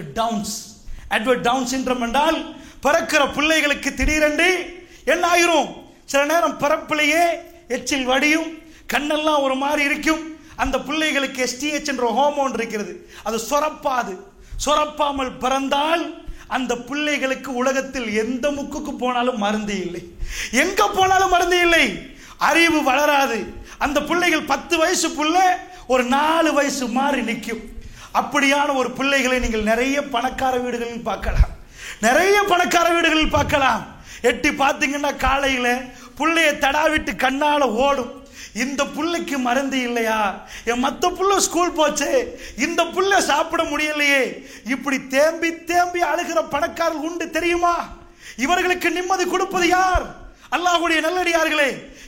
எட்வர்ட் டவுன் சிண்ட்ரோம் என்றால் பிறக்கிற பிள்ளைகளுக்கு திடீரென்று என்ன ஆயிரும், சில நேரம் பிறப்பிலேயே எச்சில் வடியும், கண்ணெல்லாம் ஒரு மாதிரி இருக்கும். அந்த பிள்ளைகளுக்கு STH என்ற ஹார்மோன் இருக்கிறது, அது சொரப்பாமல் பிறந்தால் அந்த பிள்ளைகளுக்கு உலகத்தில் எந்த முக்குக்கு போனாலும் மருந்து இல்லை, எங்க போனாலும் மருந்து இல்லை, அறிவு வளராது. அந்த பிள்ளைகள் 10 வயசு புள்ள ஒரு 4 வயசு மாதிரி நிற்கும். அப்படியான ஒரு பிள்ளைகளை நீங்கள் நிறைய பணக்கார வீடுகளில் பார்க்கலாம். எட்டி பார்த்தீங்கன்னா காலையில பிள்ளைய தடாவிட்டு கண்ணால ஓடும். இந்த புள்ளைக்கு மருந்து இல்லையா, என் மற்ற புள்ள ஸ்கூல் போச்சு, இந்த புள்ள சாப்பிட முடியலையே, இப்படி தேம்பி தேம்பி அழுகிற பணக்காரர்கள் உண்டு தெரியுமா? இவர்களுக்கு நிம்மதி கொடுப்பது யார்? அல்லாஹ்வுடைய நல்லடியார்களே,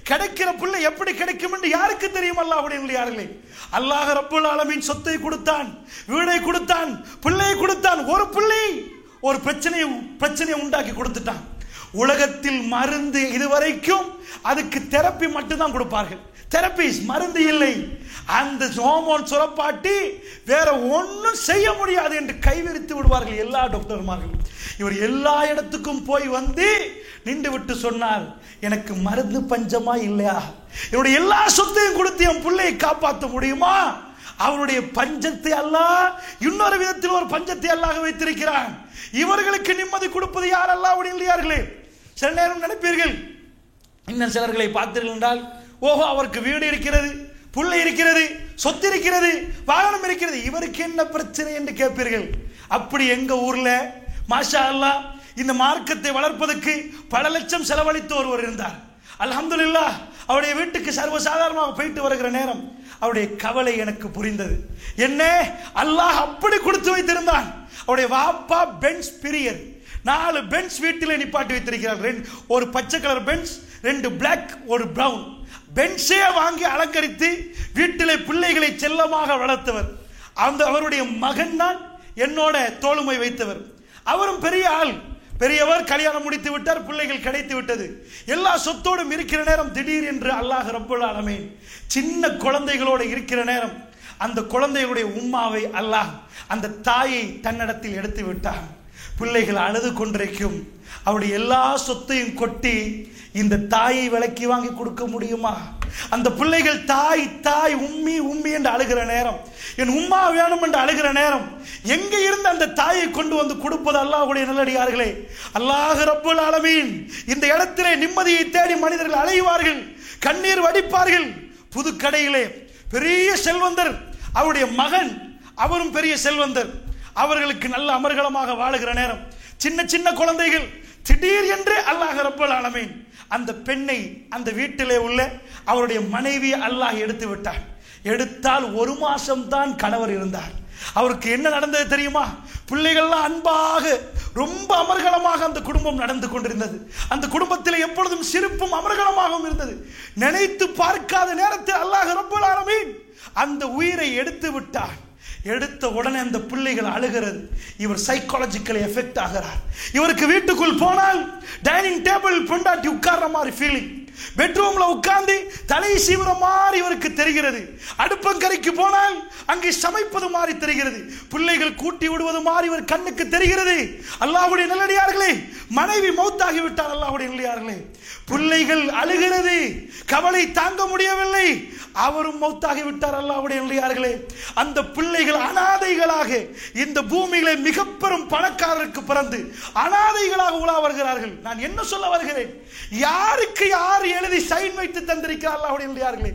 கிடைக்கிற பிள்ளை எப்படி கிடைக்கும் என்று யாருக்கு தெரியும்? அல்லாஹ்வுடைய நல்லடியார்களே, அல்லாஹ் ரப்புல் ஆலமீன் சொத்தை கொடுத்தான், வீடை கொடுத்தான், பிள்ளையை கொடுத்தான். ஒரு பிள்ளை ஒரு பிரச்சனையை உண்டாக்கி கொடுத்துட்டான். உலகத்தில் மருந்து இதுவரைக்கும் அதுக்கு தெரப்பி மட்டும்தான் கொடுப்பார்கள். தெரபிஸ் மருந்து இல்லை. அந்த ஹார்மோன் சுரப்பாட்டி வேற ஒன்றும் செய்ய முடியாது என்று கைவிரித்து விடுவார்கள் எல்லா டாக்டர்மார்களும். இவர் எல்லா இடத்துக்கும் போய் வந்து நின்று விட்டு சொன்னார், எனக்கு மருந்து பஞ்சமா இல்லையா? என்னுடைய எல்லா சொத்தையும் கொடுத்து என் பிள்ளையை காப்பாற்ற முடியுமா? அவருடைய பஞ்சத்தை அல்லாஹ் இன்னொரு விதத்தில் ஒரு பஞ்சத்தை அல்லாஹ் வைத்திருக்கிறான். இவர்களுக்கு நிம்மதி கொடுப்பது யார்? அல்லாஹ்வுடைய நல்லடியார்களே. சில நேரம் நினைப்பீர்கள், இன்னும் சிலர்களை பார்த்தீர்கள் என்றால், ஓஹோ அவருக்கு வீடு இருக்கிறது, புள்ளை இருக்கிறது, சொத்து இருக்கிறது, வாகனம் இருக்கிறது, இவருக்கு என்ன பிரச்சனை என்று கேட்பீர்கள். அப்படி எங்க ஊர்ல மாஷா அல்லாஹ் இந்த மார்க்கத்தை வளர்ப்பதற்கு பல லட்சம் செலவழித்து ஒருவர் இருந்தார். அல்ஹம்துலில்லாஹ் அவருடைய வீட்டுக்கு சர்வசாதாரணமாக போயிட்டு வருகிற நேரம் அவருடைய கவலை எனக்கு புரிந்தது. என்ன அல்லாஹ் அப்படி கொடுத்து வைத்திருந்தான். அவருடைய வாப்பா பென்ஸ் பிரியர் 4 பென்ஸ் வீட்டில் நிப்பாட்டி வைத்திருக்கிறார். ஒரு பச்சை கலர் பென்ஸ், 2 பிளாக், ஒரு பிரவுன். பென்ஸே வாங்கி அலங்கரித்து வீட்டிலே பிள்ளைகளை செல்லமாக வளர்த்தவர். அவருடைய மகன் தான் என்னோட தோளுமை வைத்தவர். அவரும் பெரிய ஆள், பெரியவர், கல்யாணம் முடித்து விட்டார், பிள்ளைகள் கிடைத்து விட்டது, எல்லா சொத்தோடும் இருக்கிற நேரம் திடீர் என்று அல்லாஹ் ரப்புல் ஆலமீன் சின்ன குழந்தைகளோடு இருக்கிற நேரம் அந்த குழந்தைகளுடைய உம்மாவை அல்லாஹ் அந்த தாயை தன்னிடத்தில் எடுத்து விட்டார். பிள்ளைகள் அழுது கொண்டிருக்கும். அவருடைய எல்லா சொத்தையும் கொட்டி இந்த தாயை விலக்கி வாங்கி கொடுக்க முடியுமா? அந்த பிள்ளைகள் தாய் தாய் உம்மி உம்மி என்று அழுகிற நேரம், என் உம்மா வேணும் என்று அழுகிற நேரம், எங்கே இருந்து அந்த தாயை கொண்டு வந்து கொடுப்பது? அல்லாஹ்வுடைய நல்லடியார்களே, அல்லாஹ் ரப்புல் ஆலமீன் இந்த இடத்திலே நிம்மதியை தேடி மனிதர்கள் அலைவார்கள், கண்ணீர் வடிப்பார்கள். புதுக்கடையிலே பெரிய செல்வந்தர், அவருடைய மகன் அவரும் பெரிய செல்வந்தர், அவர்களுக்கு நல்ல அமர்கலமாக வாழுகிற நேரம் சின்ன சின்ன குழந்தைகள். திடீர் என்று அல்லாஹ் ரப்புல் ஆலமீன் அந்த பெண்ணை அந்த வீட்டிலே உள்ள அவருடைய மனைவி அல்லாஹ் எடுத்து விட்டார். எடுத்தால் 1 மாசம் தான் கணவர் இருந்தார். அவருக்கு என்ன நடந்தது தெரியுமா? பிள்ளைகள்லாம் அன்பாக ரொம்ப அமர்கலமாக அந்த குடும்பம் நடந்து கொண்டிருந்தது. அந்த குடும்பத்தில் எப்பொழுதும் சிரிப்பும் அமர்கலமாகவும் இருந்தது. நினைத்து பார்க்காத நேரத்தில் அல்லாஹ் ரப்புல் ஆலமீன் அந்த உயிரை எடுத்து விட்டார். எடுத்த உடனே அந்த பிள்ளைகள் அழுகிறது. இவர் சைக்காலஜிக்கலி எஃபெக்ட் ஆகிறார். இவருக்கு வீட்டுக்குள் போனால் டைனிங் டேபிள் பொண்டாட்டி உட்கார்ற மாதிரி ஃபீலிங், பெட்ரூம்ல உட்கார்ந்து தலை சீவுற மாதிரி இவருக்கு தெரிகிறது. அடுப்பங்கரைக்கு போனால் அங்கே சமைப்பது மாதிரி தெரிகிறது. பிள்ளைகள் கூட்டி விடுவது மாதிரி இவர் கண்ணுக்கு தெரிகிறது. அல்லாஹ்வுடைய நல்லடியார்களே, மனைவி மௌத்தாகி விட்டார். அல்லாஹ்வுடைய நல்லடியார்களே, பிள்ளைகள் அழுகிறது, கவலை தாங்க முடியவில்லை, அவரும் மௌத்தாகி விட்டார். அல்லாஹ்வுடைய நல்லடியார்களே, அந்த பிள்ளைகள் அனாதைகளாக இந்த பூமியிலே மிக பெரும் பணக்காரருக்கு பிறந்து அனாதைகளாக உலா வருகிறார்கள். நான் என்ன சொல்ல வருகிறேன்? யாருக்கு யார் எழுதி சைன் வைத்து தந்திருக்கிறார்? அல்லாஹ்வுடைய நல்லடியார்களே,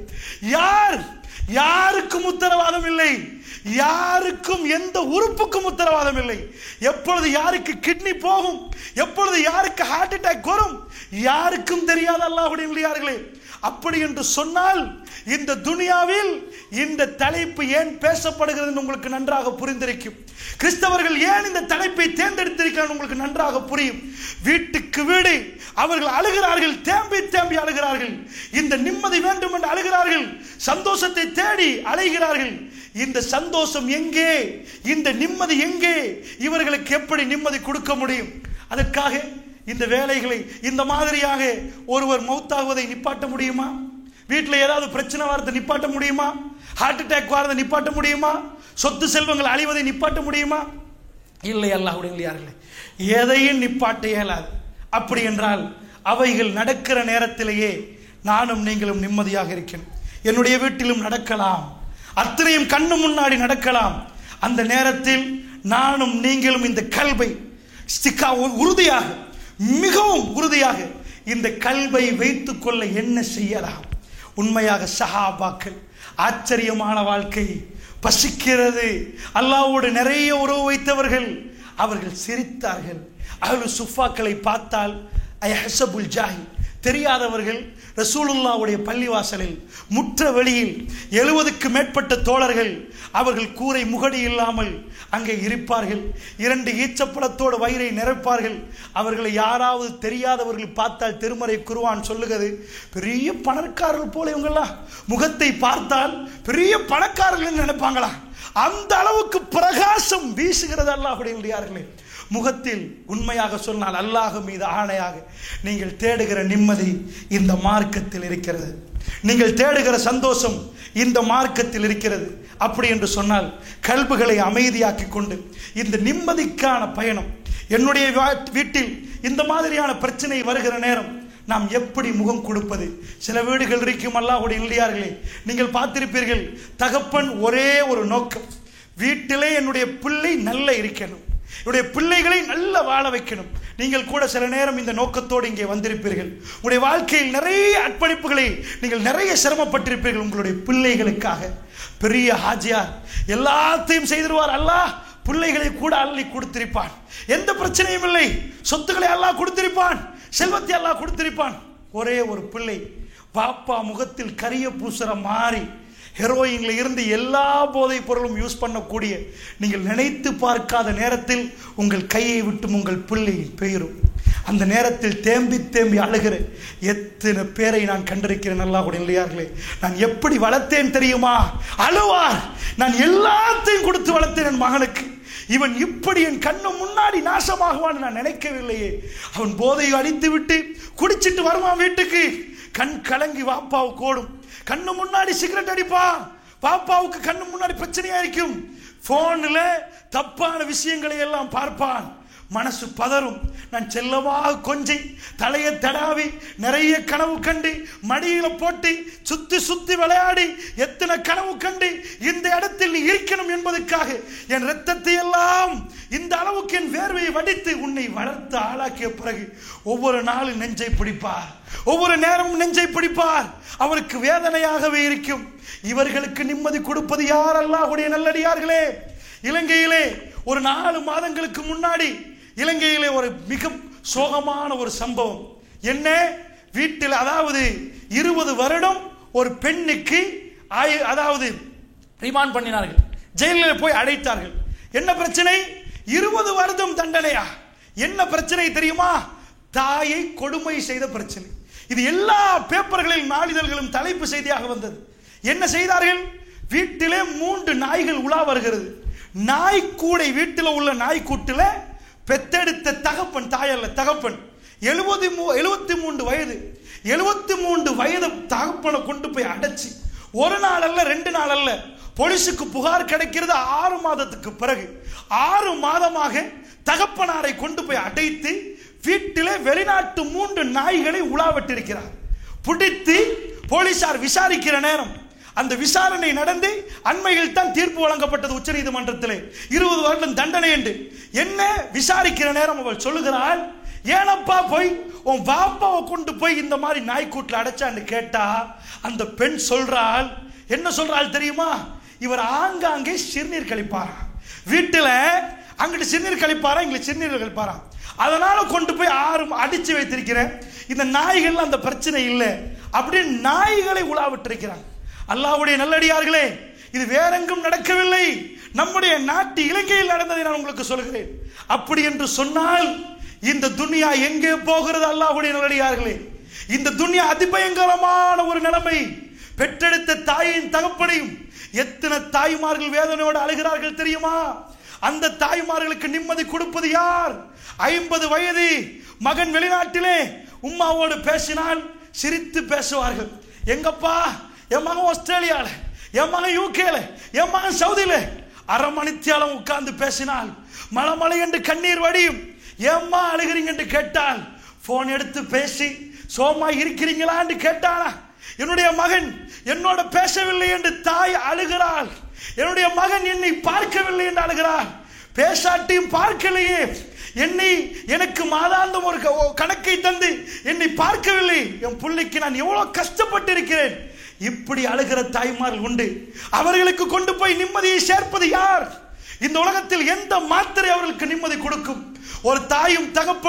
யாருக்கும் உத்தரவாதம் இல்லை, யாருக்கும் எந்த உறுப்புக்கும் உத்தரவாதம் இல்லை. எப்பொழுது யாருக்கு கிட்னி போகும், எப்பொழுது யாருக்கு ஹார்ட் அட்டாக் வரும், யாருக்கும் தெரியாது. அல்லாஹ்வுடைய நல்லடியார்களே, அப்படி என்று சொன்னால் இந்த துனியாவில் இந்த தலைப்பு ஏன் பேசப்படுகிறது உங்களுக்கு நன்றாக புரிந்திருக்கும். கிறிஸ்தவர்கள் ஏன் இந்த தலைப்பை தேர்ந்தெடுத்திருக்கிறார்கள் உங்களுக்கு நன்றாக புரியும். வீட்டுக்கு வீடு அவர்கள் அழுகிறார்கள், தேம்பி தேம்பி அழுகிறார்கள். இந்த நிம்மதி வேண்டும் என்று அழுகிறார்கள், சந்தோஷத்தை தேடி அலைகிறார்கள். இந்த சந்தோஷம் எங்கே, இந்த நிம்மதி எங்கே? இவர்களுக்கு எப்படி நிம்மதி கொடுக்க முடியும்? அதற்காக இந்த வேலைகளை இந்த மாதிரியாக ஒருவர் மௌத்தாகுவதை நிப்பாட்ட முடியுமா? வீட்டில் ஏதாவது பிரச்சனை வரதை நிப்பாட்ட முடியுமா? ஹார்ட் அட்டாக் வரதை நிப்பாட்ட முடியுமா? சொத்து செல்வங்கள் அழிவதை நிப்பாட்ட முடியுமா? இல்லை. அல்லாஹ்வுடைய நல்லடியார்களே, எதையும் நிப்பாட்ட இயலாது. அப்படி என்றால் அவைகள் நடக்கிற நேரத்திலேயே நானும் நீங்களும் நிம்மதியாக இருக்கணும். என்னுடைய வீட்டிலும் நடக்கலாம், அத்தனையும் கண்ணு முன்னாடி நடக்கலாம். அந்த நேரத்தில் நானும் நீங்களும் இந்த கல்வை உறுதியாக, மிகவும் உறுதியாக இந்த கல்வை வைத்துக் கொள்ள என்ன செய்யலாம்? உண்மையாக சஹாபாக்கள் ஆச்சரியமான வாழ்க்கை, பசிக்கிறது, அல்லாஹ்வோடு நிறைய உறவு வைத்தவர்கள், அவர்கள் சிரித்தார்கள். அஹ்லு சுஃபாக்களை பார்த்தால் அயஹ்சபுல் ஜாஹில், தெரியாதவர்கள் ரசூலுல்லாஹ்வுடைய பள்ளிவாசலில் முற்ற வெளியில் 70க்கு மேற்பட்ட தோழர்கள் அவர்கள் கூரை முகடி இல்லாமல் அங்கே இருப்பார்கள். 2 ஈச்சப்பழத்தோடு வயிறை நிரப்பார்கள். அவர்களை யாராவது தெரியாதவர்கள் பார்த்தால் திருமறை குர்ஆன் சொல்லுகிறது, பெரிய பணக்காரர்கள் போல இவங்கெல்லாம் முகத்தை பார்த்தால் பெரிய பணக்காரர்கள் நினைப்பாங்களா? அந்த அளவுக்கு பிரகாசம் வீசுகிறது அல்லாஹ்வுடைய நல்லடியார்களே. முகத்தில் உண்மையாக சொன்னால் அல்லாஹ் மீது ஆணையாக நீங்கள் தேடுகிற நிம்மதி இந்த மார்க்கத்தில் இருக்கிறது. நீங்கள் தேடுகிற சந்தோஷம் இந்த மார்க்கத்தில் இருக்கிறது. அப்படி என்று சொன்னால் கல்புகளை அமைதியாக்கி கொண்டு இந்த நிம்மதிக்கான பயணம், என்னுடைய வீட்டில் இந்த மாதிரியான பிரச்சனை வருகிற நேரம் நாம் எப்படி முகம் கொடுப்பது? சில வீடுகள் இருக்கும் அல்லாஹ்வுடைய நல்லடியார்களே, நீங்கள் பார்த்திருப்பீர்கள், தகப்பன் ஒரே ஒரு நோக்கம், வீட்டிலே என்னுடைய பிள்ளை நல்ல இருக்கணும், என்னுடைய பிள்ளைகளை நல்ல வாழ வைக்கணும். நீங்கள் கூட சில நேரம் இந்த நோக்கத்தோடு இங்கே வந்திருப்பீர்கள். உங்களுடைய வாழ்க்கையில் நிறைய அர்ப்பணிப்புகளை நீங்கள் நிறைய சிரமப்பட்டிருப்பீர்கள் உங்களுடைய பிள்ளைகளுக்காக. பெரிய ஹாஜியார் எல்லாத்தையும் செய்திருவார். அல்லாஹ் பிள்ளைகளை கூட அள்ளி கொடுத்திருப்பான், எந்த பிரச்சனையும் இல்லை. சொத்துக்களை அல்லாஹ் கொடுத்திருப்பான், செல்வத்தை அல்லாஹ் கொடுத்திருப்பான். ஒரே ஒரு பிள்ளை பாப்பா முகத்தில் கரிய பூசற மாறி ஹெரோயின்ல இருந்து எல்லா போதைப் பொருளும் யூஸ் பண்ணக்கூடிய, நீங்கள் நினைத்து பார்க்காத நேரத்தில் உங்கள் கையை விட்டு உங்கள் பிள்ளை பெயரும். அந்த நேரத்தில் தேம்பி தேம்பி அழுகிற எத்தனை பேரை நான் கண்டிருக்கிறேன் அல்லாஹ்வுடைய நல்லடியார்களே. நான் எப்படி வளர்த்தேன் தெரியுமா? அழுவார். நான் எல்லாத்தையும் கொடுத்து வளர்த்தேன் என் மகனுக்கு, இவன் இப்படி என் கண்ணு முன்னாடி நாசமாகுவான்னு நான் நினைக்கவில்லையே. அவன் போதையை அடித்து விட்டு குடிச்சிட்டு வருவான் வீட்டுக்கு, கண் கலங்கி வாப்பாவுக்கு ஓடும், கண்ணு முன்னாடி சிகரெட் அடிப்பான், பாப்பாவுக்கு கண்ணு முன்னாடி பிரச்சனையா இருக்கும், போன்ல தப்பான விஷயங்களை எல்லாம் பார்ப்பான், மனசு பதறும். நான் செல்லமாக கொஞ்சி தலையை தடாவி நிறைய கனவு கண்டு மடியில போட்டு சுத்தி சுத்தி விளையாடி எத்தனை கனவு கண்டு இந்த இடத்தில் நீ இருக்கணும் என்பதற்காக என் ரத்தத்தை எல்லாம் இந்த அளவுக்கு என் வேர்வையை வடித்து உன்னை வளர்த்து ஆளாக்கிய பிறகு ஒவ்வொரு நாளும் நெஞ்சை பிடிப்பார், ஒவ்வொரு நேரமும் நெஞ்சை பிடிப்பார். அவருக்கு வேதனையாகவே இருக்கும். இவர்களுக்கு நிம்மதி கொடுப்பது யார்? அல்லாஹ்வுடைய நல்லடியார்களே. இலங்கையிலே ஒரு 4 மாதங்களுக்கு முன்னாடி இலங்கையிலே ஒரு மிக சோகமான ஒரு சம்பவம். என்ன? வீட்டில் அதாவது 20 வருடம் ஒரு பெண்ணுக்கு அதாவது ரிமாண்ட் பண்ணினார்கள், ஜெயிலில் போய் அடைத்தார்கள். என்ன பிரச்சனை? 20 வருடம் தண்டனையா? என்ன பிரச்சனை தெரியுமா? தாயை கொடுமை செய்த பிரச்சனை. இது எல்லா பேப்பர்களில் நாளிதழ்களும் தலைப்பு செய்தியாக வந்தது. என்ன செய்தார்கள்? வீட்டிலே 3 நாய்கள் உலா வருகிறது. நாய்க்கூடை, வீட்டில் உள்ள நாய்க்கூட்டில் பெத்தெடுத்த தகப்பன், தாயல்ல தகப்பன், 73 வயது, 73 வயது தகப்பனை கொண்டு போய் அடைச்சி 1 நாள் அல்ல 2 நாள் அல்ல, போலீஸுக்கு புகார் கிடைக்கிறது 6 மாதத்துக்கு பிறகு. 6 மாதமாக தகப்பனாரை கொண்டு போய் அடைத்து வீட்டிலே வெளிநாட்டு 3 நாய்களை உலாவட்டிருக்கிறார். பிடித்து போலீசார் விசாரிக்கிற நேரம், அந்த விசாரணை நடந்து அண்மையில் தான் தீர்ப்பு வழங்கப்பட்டது உச்ச நீதிமன்றத்திலே, 20 வருடம் தண்டனை என்று. என்ன விசாரிக்கிற நேரம் அவள் சொல்லுகிறாள், ஏனப்பா போய் உன் பாப்பாவை கொண்டு போய் இந்த மாதிரி நாய்க்கூட்டில் அடைச்சான்னு கேட்டா அந்த பெண் சொல்றாள், என்ன சொல்றாள் தெரியுமா? இவர் ஆங்காங்கே சிறுநீர் கழிப்பாரா, வீட்டில் அங்கிட்டு சிறுநீர் கழிப்பாரா, இங்க சிறுநீர் கழிப்பாரா, அதனால கொண்டு போய் 6 அடிச்சு வைத்திருக்கிறேன், இந்த நாய்கள் அந்த பிரச்சனை இல்லை அப்படின்னு நாய்களை உலாவிட்டிருக்கிறாங்க. அல்லாஹ்வுடைய நல்லடியார்களே, இது வேறெங்கும் நடக்கவில்லை, நம்முடைய நாட்டு இலங்கையில் நடந்ததை நான் உங்களுக்கு சொல்கிறேன். அப்படி என்று சொன்னால் இந்த துன்யா எங்கே போகிறது? அல்லாஹ்வுடைய நல்லடியார்களே, இந்த துன்யா அதிபயங்கரமான ஒரு நிலைமை. பெற்றெடுத்த தாயின் தகப்பனையும் எத்தனை தாய்மார்கள் வேதனையோடு அழுகிறார்கள் தெரியுமா? அந்த தாய்மார்களுக்கு நிம்மதி கொடுப்பது யார்? 50 வயது மகன் வெளிநாட்டிலே உம்மாவோடு பேசினால் சிரித்து பேசுவார்கள். எங்கப்பா? என் மகன் ஆஸ்திரேலியால, என் மகன் யூகேல, என் மகன் சவுதியில. 1/2 மணித்தியாலம் உட்கார்ந்து பேசினால் மலை என்று கண்ணீர் வடியும். ஏம்மா அழுகிறீங்க என்று கேட்டால் போன் எடுத்து பேசி சோமா இருக்கிறீங்களா என்று கேட்டானா? என்னுடைய மகன் என்னோட பேசவில்லை என்று தாய் அழுகிறாள். என்னுடைய மகன் என்னை பார்க்கவில்லை என்று அழுகிறாள். பேசாட்டியும் பார்க்கலையே, எனக்கு மாதாந்தம் ஒரு கணக்கை தந்து என்னை பார்க்கவில்லை, என் பிள்ளைக்கு நான் எவ்வளவு கஷ்டப்பட்டு இருக்கிறேன். இப்படி அழுகிற தாய்மார்கள் உண்டு. அவர்களுக்கு கொண்டு போய் நிம்மதியை சேர்ப்பது யார்? இந்த உலகத்தில் எந்த மாத்திரை அவர்களுக்கு நிம்மதி கொடுக்கும்? ஒரு தாயும் தகப்பனும்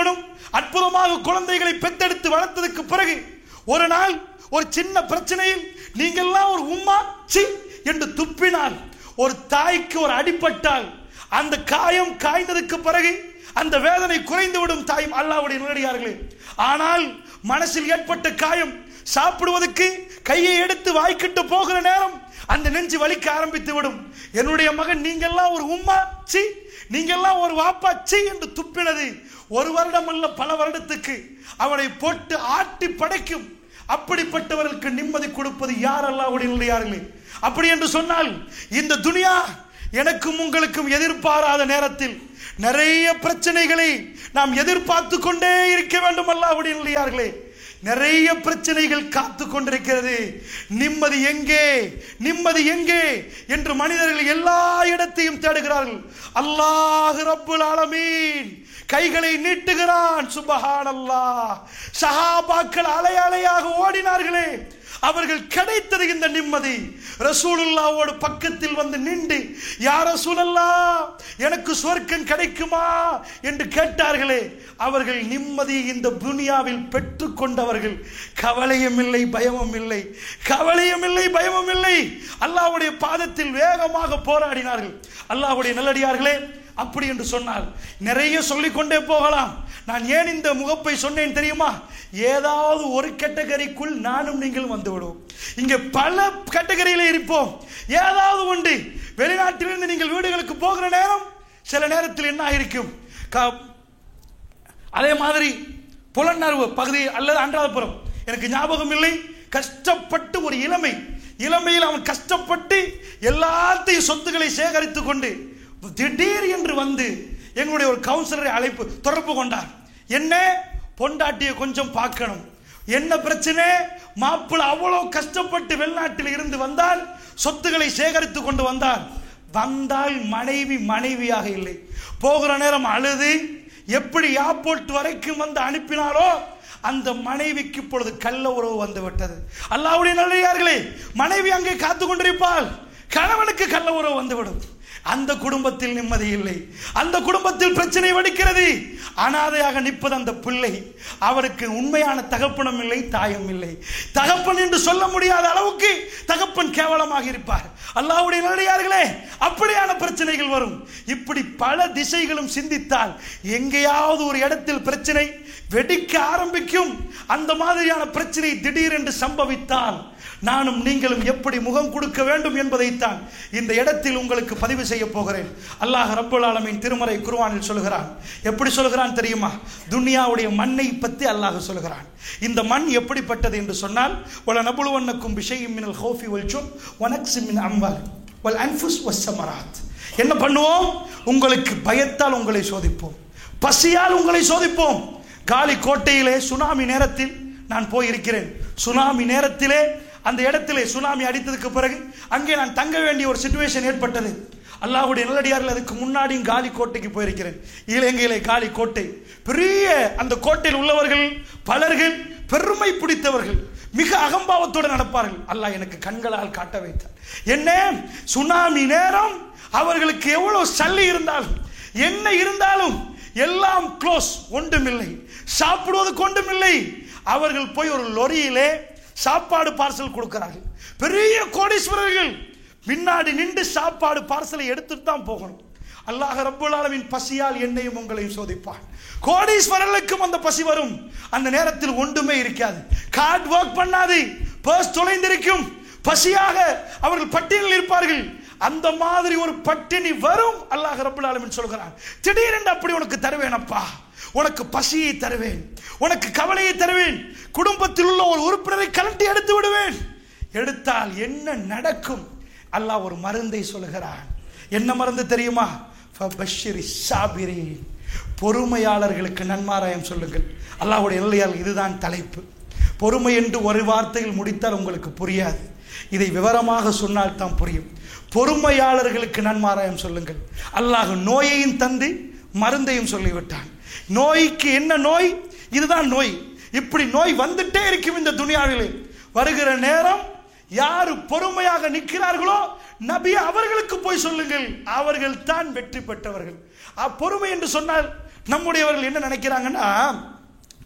அற்புதமாக குழந்தைகளை பெத்தெடுத்து வளர்த்ததுக்கு பிறகு ஒரு நாள் ஒரு சின்ன பிரச்சனையில் நீங்கள்லாம் ஒரு உம்மா சி என்று துப்பினால், ஒரு தாய்க்கு ஒரு அடிபட்டால் அந்த காயம் காய்ந்ததுக்கு பிறகு அந்த வேதனை குறைந்துவிடும் தாயும் அல்லாஹ்வுடைய நல்லடியார்களே. ஆனால் மனசில் ஏற்பட்ட காயம் சாப்பிடுவதற்கு கையை எடுத்து வாய்க்கிட்டு போகிற நேரம் அந்த நெஞ்சு வலிக்க ஆரம்பித்து விடும். என்னுடைய மகன் நீங்கெல்லாம் ஒரு உம்மா சி, நீங்கெல்லாம் ஒரு வாப்பா சி என்று துப்பினது ஒரு வருடம் அல்ல பல வருடத்துக்கு அவனை போட்டு ஆட்டி படைக்கும். அப்படிப்பட்டவர்களுக்கு நிம்மதி கொடுப்பது யார்? அல்லாஹ்வுடைய நல்லடியார்களே. அப்படி என்று சொன்னால் இந்த துனியா எனக்கும் உங்களுக்கும் எதிர்பாராத நேரத்தில் நிறைய பிரச்சனைகளை நாம் எதிர்பார்த்து கொண்டே இருக்க வேண்டும். அல்லாஹ்வுடைய நல்லடியார்களே, நிறைய பிரச்சனைகள் காத்து கொண்டிருக்கிறது. நிம்மதி எங்கே, நிம்மதி எங்கே என்று மனிதர்கள் எல்லா இடத்தையும் தேடுகிறார்கள். அல்லாஹ் ரப்புல் ஆலமீன் கைகளை நீட்டுகிறான். சுப்ஹானல்லாஹ். சஹாபாக்கள் அலை அலையாக ஓடினார்களே, அவர்கள் கிடைத்தது இந்த நிம்மதி. ரசூலுல்லாஹ்வோடு பக்கத்தில் வந்து நின்று யா ரசூலல்லாஹ் எனக்கு சொர்க்கம் கிடைக்குமா என்று கேட்டார்களே, அவர்கள் நிம்மதி இந்த துனியாவில் பெற்று கொண்டவர்கள். கவலையும் இல்லை, பயமும் இல்லை, கவலையும் இல்லை, பயமும் இல்லை. அல்லாஹ்வுடைய பாதத்தில் வேகமாக போராடினார்கள். அல்லாஹ்வுடைய நல்லடியார்களே, அப்படி என்று சொன்னால் நிறைய சொல்லிக்கொண்டே போகலாம். நான் ஏன் இந்த முகப்பை சொன்னேன் தெரியுமா? ஏதாவது ஒரு கேட்டகரிக்குள் நானும் நீங்கள் வந்து விடுவோம். இங்கே பல கேட்டகரியில இருப்போம். ஏதாவது உண்டு. வெளிநாட்டிலிருந்து நீங்கள் வீடுகளுக்கு போகிற நேரம் சில நேரத்தில் என்ன இருக்கும், அதே மாதிரி புலனர்வு பகுதி அல்லது அன்றாதபுரம், எனக்கு ஞாபகம் இல்லை, கஷ்டப்பட்டு ஒரு இளமையில் அவன் கஷ்டப்பட்டு எல்லாத்தையும் சொத்துக்களை சேகரித்து கொண்டு திடீர் என்று வந்து எங்களுடைய ஒரு கவுன்சிலரை தொடர்பு கொண்டார். என்ன, பொண்டாட்டியை கொஞ்சம் பார்க்கணும். என்ன பிரச்சனை? மாப்பிள்ளை அவ்வளவு கஷ்டப்பட்டு வெளிநாட்டில் இருந்து வந்தால், சொத்துக்களை சேகரித்து கொண்டு வந்தால் மனைவியாக இல்லை. போகிற நேரம் அழுது எப்படி ஏர்போர்ட் வரைக்கும் வந்து அனுப்பினாரோ அந்த மனைவிக்கு இப்பொழுது கள்ள உறவு வந்து விட்டது. அல்லாஹ்வுடைய நல்லடியார்களே, மனைவி அங்கே காத்து கொண்டிருப்பாள், கணவனுக்கு கள்ள உறவு வந்துவிடும். அந்த குடும்பத்தில் நிம்மதி இல்லை, அந்த குடும்பத்தில் பிரச்சனை வெடிக்கிறது. அனாதையாக நிற்பது அந்த பிள்ளை. அவருக்கு உண்மையான தகப்பனும் இல்லை, தாயும் இல்லை. தகப்பன் என்று சொல்ல முடியாத அளவுக்கு தகப்பன் கேவலமாக இருப்பார். அல்லாஹ்வுடைய நல்லடியார்களே, அப்படியான பிரச்சனைகள் வரும். இப்படி பல திசைகளும் சிந்தித்தால் எங்கேயாவது ஒரு இடத்தில் பிரச்சனை வெடிக்க ஆரம்பிக்கும். அந்த மாதிரியான பிரச்சனை திடீரென்று சம்பவித்தால் நானும் நீங்களும் எப்படி முகம் கொடுக்க வேண்டும் என்பதைத்தான் இந்த இடத்தில் உங்களுக்கு பதிவு செய்ய போகிறேன். அல்லாஹ் ரப்புல் ஆலமீன் திருமறை குர்ஆனில் சொல்கிறான். எப்படி சொல்கிறான் தெரியுமா? துனியாவுடைய மண்ணை பற்றி அல்லாஹ் சொல்கிறான். இந்த மண் எப்படிப்பட்டது என்று சொன்னால், வல நபுலுவன்னக்கும் பிஷைஇம் மினல் ஹௌஃபி வல் ஜுஅ் வ நக்ஸின் மின் அம்வால் வல் அன்ஃபுஸ் வஸ் ஸமராத். என்ன பண்ணுவோம்? உங்களுக்கு பயத்தால் உங்களை சோதிப்போம், பசியால் உங்களை சோதிப்போம். காலி கோட்டையிலே சுனாமி நேரத்தில் நான் போயிருக்கிறேன். சுனாமி நேரத்திலே அந்த இடத்திலே சுனாமி அடித்ததுக்கு பிறகு அங்கே நான் தங்க வேண்டிய ஒரு சிச்சுவேஷன் ஏற்பட்டது. அல்லாஹ்வுடைய நல்லடியார்கள், அதுக்கு முன்னாடியும் காலி கோட்டைக்கு போயிருக்கிறேன். இலங்கையிலே காலி கோட்டை பெரிய, அந்த கோட்டையில் உள்ளவர்கள் பலர்கள் பெருமை பிடித்தவர்கள், மிக அகம்பாவத்தோடு நடப்பார்கள். அல்லாஹ் எனக்கு கண்களால் காட்ட வைத்தார். என்ன சுனாமி நேரம் அவர்களுக்கு எவ்வளவு சல்லி இருந்தாலும் என்ன இருந்தாலும் எல்லாம் க்ளோஸ், ஒன்றுமில்லை, சாப்பிடுவதற்கு ஒன்றுமில்லை. அவர்கள் போய் ஒரு லொரியிலே சாப்பாடு பார்சல் கொடுக்கிறார்கள். பெரிய கோடீஸ்வரர்கள் பின்னாடி நின்று சாப்பாடு பார்சலை எடுத்துட்டு தான் போகணும். அல்லாஹ் ரப்புல் ஆலமீன் பசியால் என்னையும் உங்களையும் சோதிப்பான். கோடீஸ்வரர்களுக்கும் அந்த பசி வரும். அந்த நேரத்தில் ஒன்றுமே இருக்காது, கார்டு ஒர்க் பண்ணாது, பர்ஸ் தொலைந்திருக்கும், பசியாக அவர்கள் பட்டியலில் இருப்பார்கள். அந்த மாதிரி ஒரு பட்டினி வரும். அல்லாஹ் ரப்புல் ஆலமீன் சொல்கிறான், திடீரென்று அப்படி உனக்கு தருவேனப்பா, உனக்கு பசியை தருவேன், உனக்கு கவலையை தருவேன், குடும்பத்தில் உள்ள ஒரு உறுப்பினரை கலட்டி எடுத்து விடுவேன். எடுத்தால் என்ன நடக்கும்? அல்லாஹ் ஒரு மருந்தை சொல்கிறான். என்ன மருந்து தெரியுமா? ஃபபஷ்ஷிரி ஸாபிரீன். பொறுமையாளர்களுக்கு நன்மாராயம் சொல்லுங்கள். அல்லாஹ்வுடைய நல்லடியார், இதுதான் தலைப்பு. பொறுமை என்று ஒரு வார்த்தையில் முடித்தால் உங்களுக்கு புரியாது, இதை விவரமாக சொன்னால் தான் புரியும். பொறுமையாளர்களுக்கு நன்மாராயம் சொல்லுங்கள். அல்லாஹ் நோயையும் தந்து மருந்தையும் சொல்லிவிட்டான். நோய்க்கு என்ன நோய்? இதுதான் நோய். இப்படி நோய் வந்துட்டே இருக்கும் இந்த துனியாவிலே. வருகிற நேரம் யாரு பொறுமையாக நிற்கிறார்களோ நபி அவர்களுக்கு போய் சொல்லுங்கள், அவர்கள் தான் வெற்றி பெற்றவர்கள். பொறுமை என்று சொன்னால் நம்முடையவர்கள் என்ன நினைக்கிறாங்கன்னா,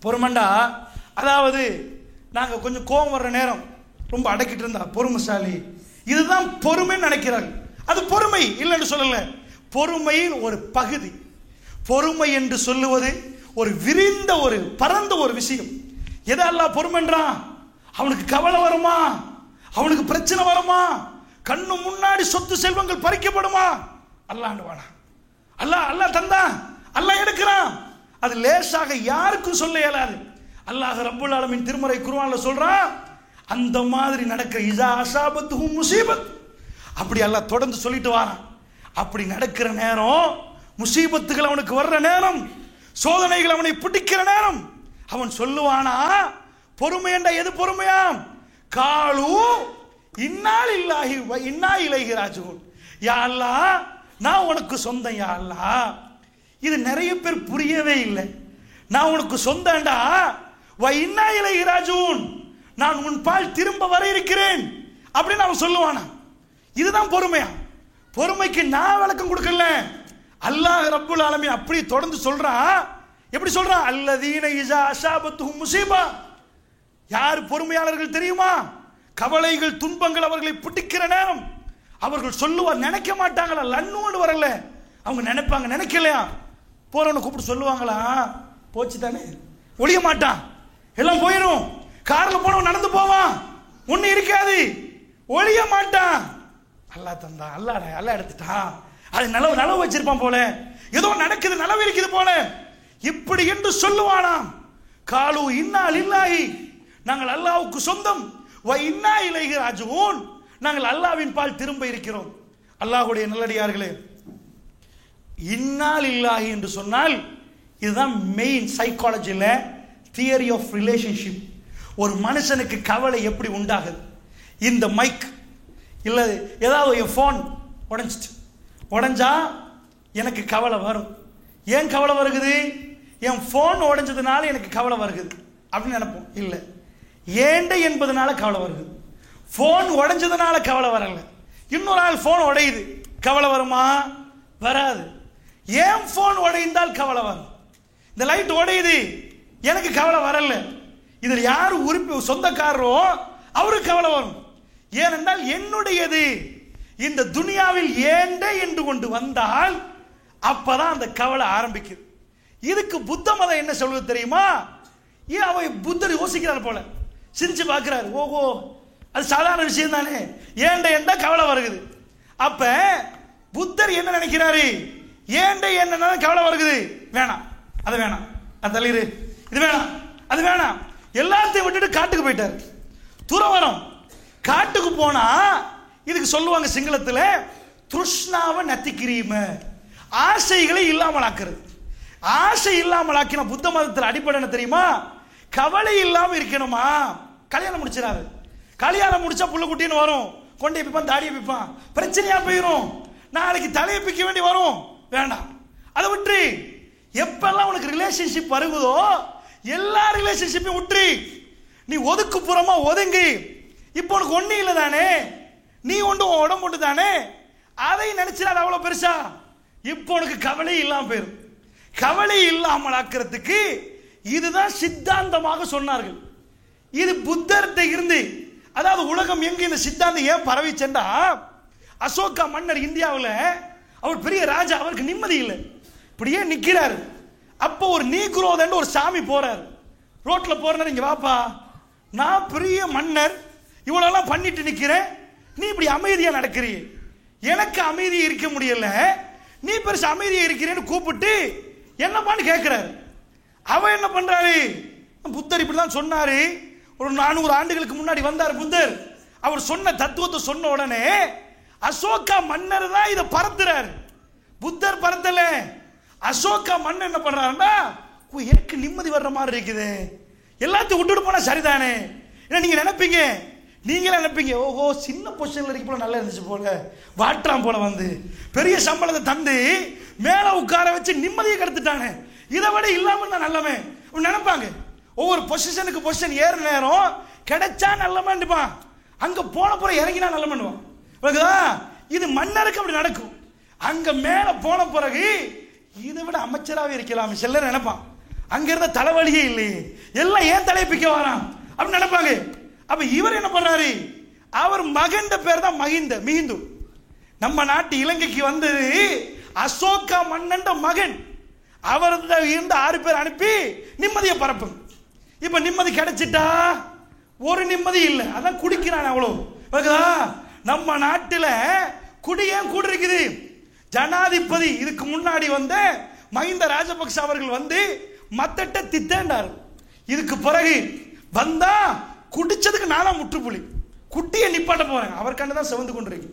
பொறுமைண்டா அதாவது நாங்கள் கொஞ்சம் கோபம் வர்ற நேரம் ரொம்ப அடக்கிட்டு இருந்தா பொறுமைசாலி, இதுதான் பொறுமைன்னு நினைக்கிறாங்க. அது பொறுமை இல்லைன்னு சொல்லல, பொறுமையின் ஒரு பகுதி. பொறுமை என்று சொல்லுவது ஒரு விரிந்த ஒரு பரந்த ஒரு விஷயம். எதை அல்லாஹ் பொறுமைன்றான்? அவனுக்கு கவலை வருமா, அவனுக்கு பிரச்சனை வருமா, கண்ணு முன்னாடி சொத்து செல்வங்கள் பறிக்கப்படுமா, அல்லாண்டுவானா, அல்லாஹ் தந்தா, அல்லாஹ் எடுக்கிறான். அது லேசாக யாருக்கும் சொல்ல இயலாது. அல்லாஹ் ரப்புல் ஆலமீன் திருமறை குர்ஆன்ல சொல்றான், அந்த மாதிரி நடக்கிற இஸா அஸாபத்துஹு முஸீபத், அப்படி அல்லாஹ் தொடர்ந்து சொல்லிட்டு வரான். அப்படி நடக்கிற நேரம், முசீபத்துகள் அவனுக்கு வர்ற நேரம், சோதனைகள் அவனை பிடிக்கிற நேரம், அவன் சொல்லுவானா, பொறுமை என்ற எது பொறுமையாம்? காலு இன்னா லில்லாஹி வ இன்னா இலைஹி ராஜிஊன். யா அல்லாஹ், நான் உனக்கு சொந்தம். யா அல்லாஹ், இது நிறைய பேர் புரியவே இல்லை. நான் உனக்கு சொந்தம்டா, வ இன்னா இலைஹி ராஜிஊன், நான் உன் பால் திரும்ப வர இருக்கிறேன் அப்படின்னு அவன் சொல்லுவானா. இதுதான் பொறுமையா? பொறுமைக்கு நான் விளக்கம் கொடுக்கல, அல்லாஹ் ரப்புல் ஆலமீன் அப்படி தொடர்ந்து சொல்றான். எப்படி சொல்றான்? அல்லதீன இஸா அஸாபத்துஹும் முஸீபா. யார் பொறுமையாளர்கள் தெரியுமா? கவலைகள் துன்பங்கள் அவர்களை பிடிக்கிற நேரம் அவர்கள் சொல்லுவார், நினைக்க மாட்டாங்களா, லன்னு வரல, அவங்க நினைப்பாங்க, நினைக்கலையா, போறவனை கூப்பிட்டு சொல்லுவாங்களா, போச்சு தானே, ஒழிய மாட்டான், எல்லாம் போயிடும். கார்ல போனவன் நடந்து போவான், ஒண்ணு இருக்காது, ஒழிய மாட்டான். அல்லாஹ் தந்தா, அல்லாஹ் எடுத்துட்டான், அது நலவு வச்சிருப்பான் போல, ஏதோ நடக்குது, நலவு இருக்குது போல, இப்படி என்று சொல்லுவானாம். காலு இன்னா லில்லாஹி, நாங்கள் அல்லாஹ்வுக்கு சொந்தம், வ இன்னா இலைஹி ராஜிஊன், நாங்கள் அல்லாஹ்வின் பால் திரும்ப இருக்கிறோம். அல்லாஹ்வுடைய நல்லடியார்களே, இன்னா லில்லாஹி என்று சொன்னால் இதுதான் மெயின் சைக்காலஜில தியரி ஆஃப் ரிலேஷன்ஷிப். ஒரு மனுஷனுக்கு கவலை எப்படி உண்டாகுது? இந்த மைக் இல்லை ஏதாவது என் ஃபோன் உடைஞ்சா எனக்கு கவலை வரும். ஏன் கவலை வருகுது? என் ஃபோன் உடைஞ்சதுனால எனக்கு கவலை வருகுது அப்படின்னு நினைப்போம். இல்லை, ஏண்ட என்பதனால கவலை வருது. ஃபோன் உடைஞ்சதுனால கவலை வரல. இன்னொரு ஆள் ஃபோன் உடையுது, கவலை வருமா? வராது. ஏன் ஃபோன் உடைந்தால் கவலை வரும்? இந்த லைட் உடையுது, எனக்கு கவலை வரல. இதில் யார் சொந்தக்காரரோ அவருக்கு கவலை வரும். ஏனென்றால் என்னுடையது. இந்த துனியாவில் ஏண்ட என்று கொண்டு வந்தால் அப்பதான் அந்த கவலை ஆரம்பிக்குது. இதுக்கு புத்த மதம் என்ன சொல்வது தெரியுமா? ஏன் அவன் புத்தர் யோசிக்கிறார் போல, சிரிச்சு பார்க்கிறார், ஓஹோ அது சாதாரண விஷயம் தானே, ஏண்ட என்ற கவலை வருகுது. அப்ப புத்தர் என்ன நினைக்கிறாரு? ஏண்ட என்ன கவலை வருகுது, வேணாம், அது வேணாம், அது தள்ளிரு, இது வேணாம், அது வேணாம், எல்லாத்தையும் விட்டுட்டு காட்டுக்கு போயிட்டாரு. துறவரம். காட்டுக்கு போனா இதுக்கு சொல்லுவாங்க சிங்களத்துல துஷ்ணாவ நத்திக்கிரீம, ஆசைகளை இல்லாமல் ஆக்குறது. ஆசை இல்லாமல் ஆக்கின புத்த மதத்தில் அடிப்படை என்ன தெரியுமா? கவலை இல்லாம இருக்கணுமா? கல்யாணம் முடிச்சிடாது. கல்யாணம் முடிச்சா புள்ள குட்டின்னு வரும், கொண்டே பிப்பான், தாடியை பிப்பான், பிரச்சனையா போயிடும், நாளைக்கு தலையை பிக்க வேண்டி வரும், வேண்டாம். அதை விட்டு எப்பெல்லாம் உனக்கு ரிலேஷன்ஷிப் வருவதோ எல்லா ரிலேஷன்ஷிப்பையும் விட்டு நீ ஒதுக்கு புறமா ஒதுங்கி. இப்போ உனக்கு ஒண்ணு இல்லை தானே, நீ ஒன்று உடம்பு ஒன்று தானே, அதை நினைச்சிடாது அவ்வளவு பெருசா. இப்போ உனக்கு கவலை இல்லாம போயிடும். கவலை இல்லாமல் ஆக்கிறதுக்கு இதுதான் சித்தாந்தமாக சொன்னார்கள். இது புத்தர்கிட்ட இருந்து, அதாவது உலகம் எங்க இந்த சித்தாந்தம் ஏன் பரவி சென்றா, அசோகா மன்னர் இந்தியாவில் அவர் பெரிய ராஜா, அவருக்கு நிம்மதி இல்லை, இப்படியே நிக்கிறாரு. அப்போ ஒரு நீக்ரோதன்னு ஒரு சாமி போறாரு, ரோட்ல போறாரு, இங்க வாப்பா, நான் பெரிய மன்னர், இவ்வளவு பண்ணிட்டு நிக்கிறேன், நீ இப்படி அமைதியா நடக்கிறீ, எனக்கு அமைதியா இருக்க முடியல, நீ பெருசு அமைதியா இருக்கிறேன்னு கூப்பிட்டு என்னப்பான்னு கேட்கிறாரு. அவன் என்ன பண்றாரு? புத்தர் இப்படிதான் சொன்னாரு, ஒரு 400 ஆண்டுகளுக்கு முன்னாடி வந்தார் புத்தர். அவர் சொன்ன தத்துவத்தை சொன்ன உடனே அசோகா மன்னர் தான் இதை பரத்துறாரு. புத்தர் பரத்தல, அசோகா மன்னர் என்ன பண்றாருன்னா, எனக்கு நிம்மதி வர்ற மாதிரி இருக்குது, எல்லாத்தையும் விட்டுட்டு போனா சரிதானே. நீங்க நினைப்பீங்க, நீங்களே நினைப்பீங்க, ஓஹோ சின்ன பொசிஷன்ல இருக்க போல நல்லா இருந்துச்சு போல, வாட்டாம் போல வந்து பெரிய சம்பளத்தை தந்து மேல உட்கார வச்சு நிம்மதியை கெடுத்துட்டானே, இதை விட இல்லாம தான் நல்லமே நினைப்பாங்க. ஒவ்வொரு பொசிஷனுக்கு பொசிஷன் ஏற நேரம் கிடைச்சா நல்லமான்னுப்பான், அங்க போன புற இறங்கினா நல்ல பண்ணுவான். இது மன்னருக்கு அப்படி நடக்கும். அங்க மேல போன பிறகு இதை விட அமைச்சராகவே இருக்கலாம் சிலர் நினைப்பான். அங்க இருந்த தலைவலியே இல்லையே, எல்லாம் ஏன் தலையை பிக்க வரான் அப்படின்னு நினைப்பாங்க. அப்ப இவர் என்ன பண்றாரு, அவர் மகன் பேர் தான் மிகிந்து. நம்ம நாட்டு இலங்கைக்கு வந்தது அசோகா மன்னன் மகன். அவர் இருந்த 6 பேர் அனுப்பி நிம்மதியை பரப்பு. இப்ப நிம்மதி கிடைச்சிட்டா ஒரு நிம்மதி இல்லை, அதான் குடிக்கிறான் அவ்வளவு. நம்ம நாட்டில் குடி ஏன் கூட இருக்குது, ஜனாதிபதி இதுக்கு முன்னாடி வந்த மஹிந்த ராஜபக்ச அவர்கள் வந்து மத்தட்ட தித்தேண்டார். இதுக்கு பிறகு வந்தா குடிச்சதுக்கு நானா முற்றுப்புள்ளி, குட்டியை நிப்பாட்ட போறேன். அவர் கண்டு தான் சிவந்து கொண்டிருக்கு.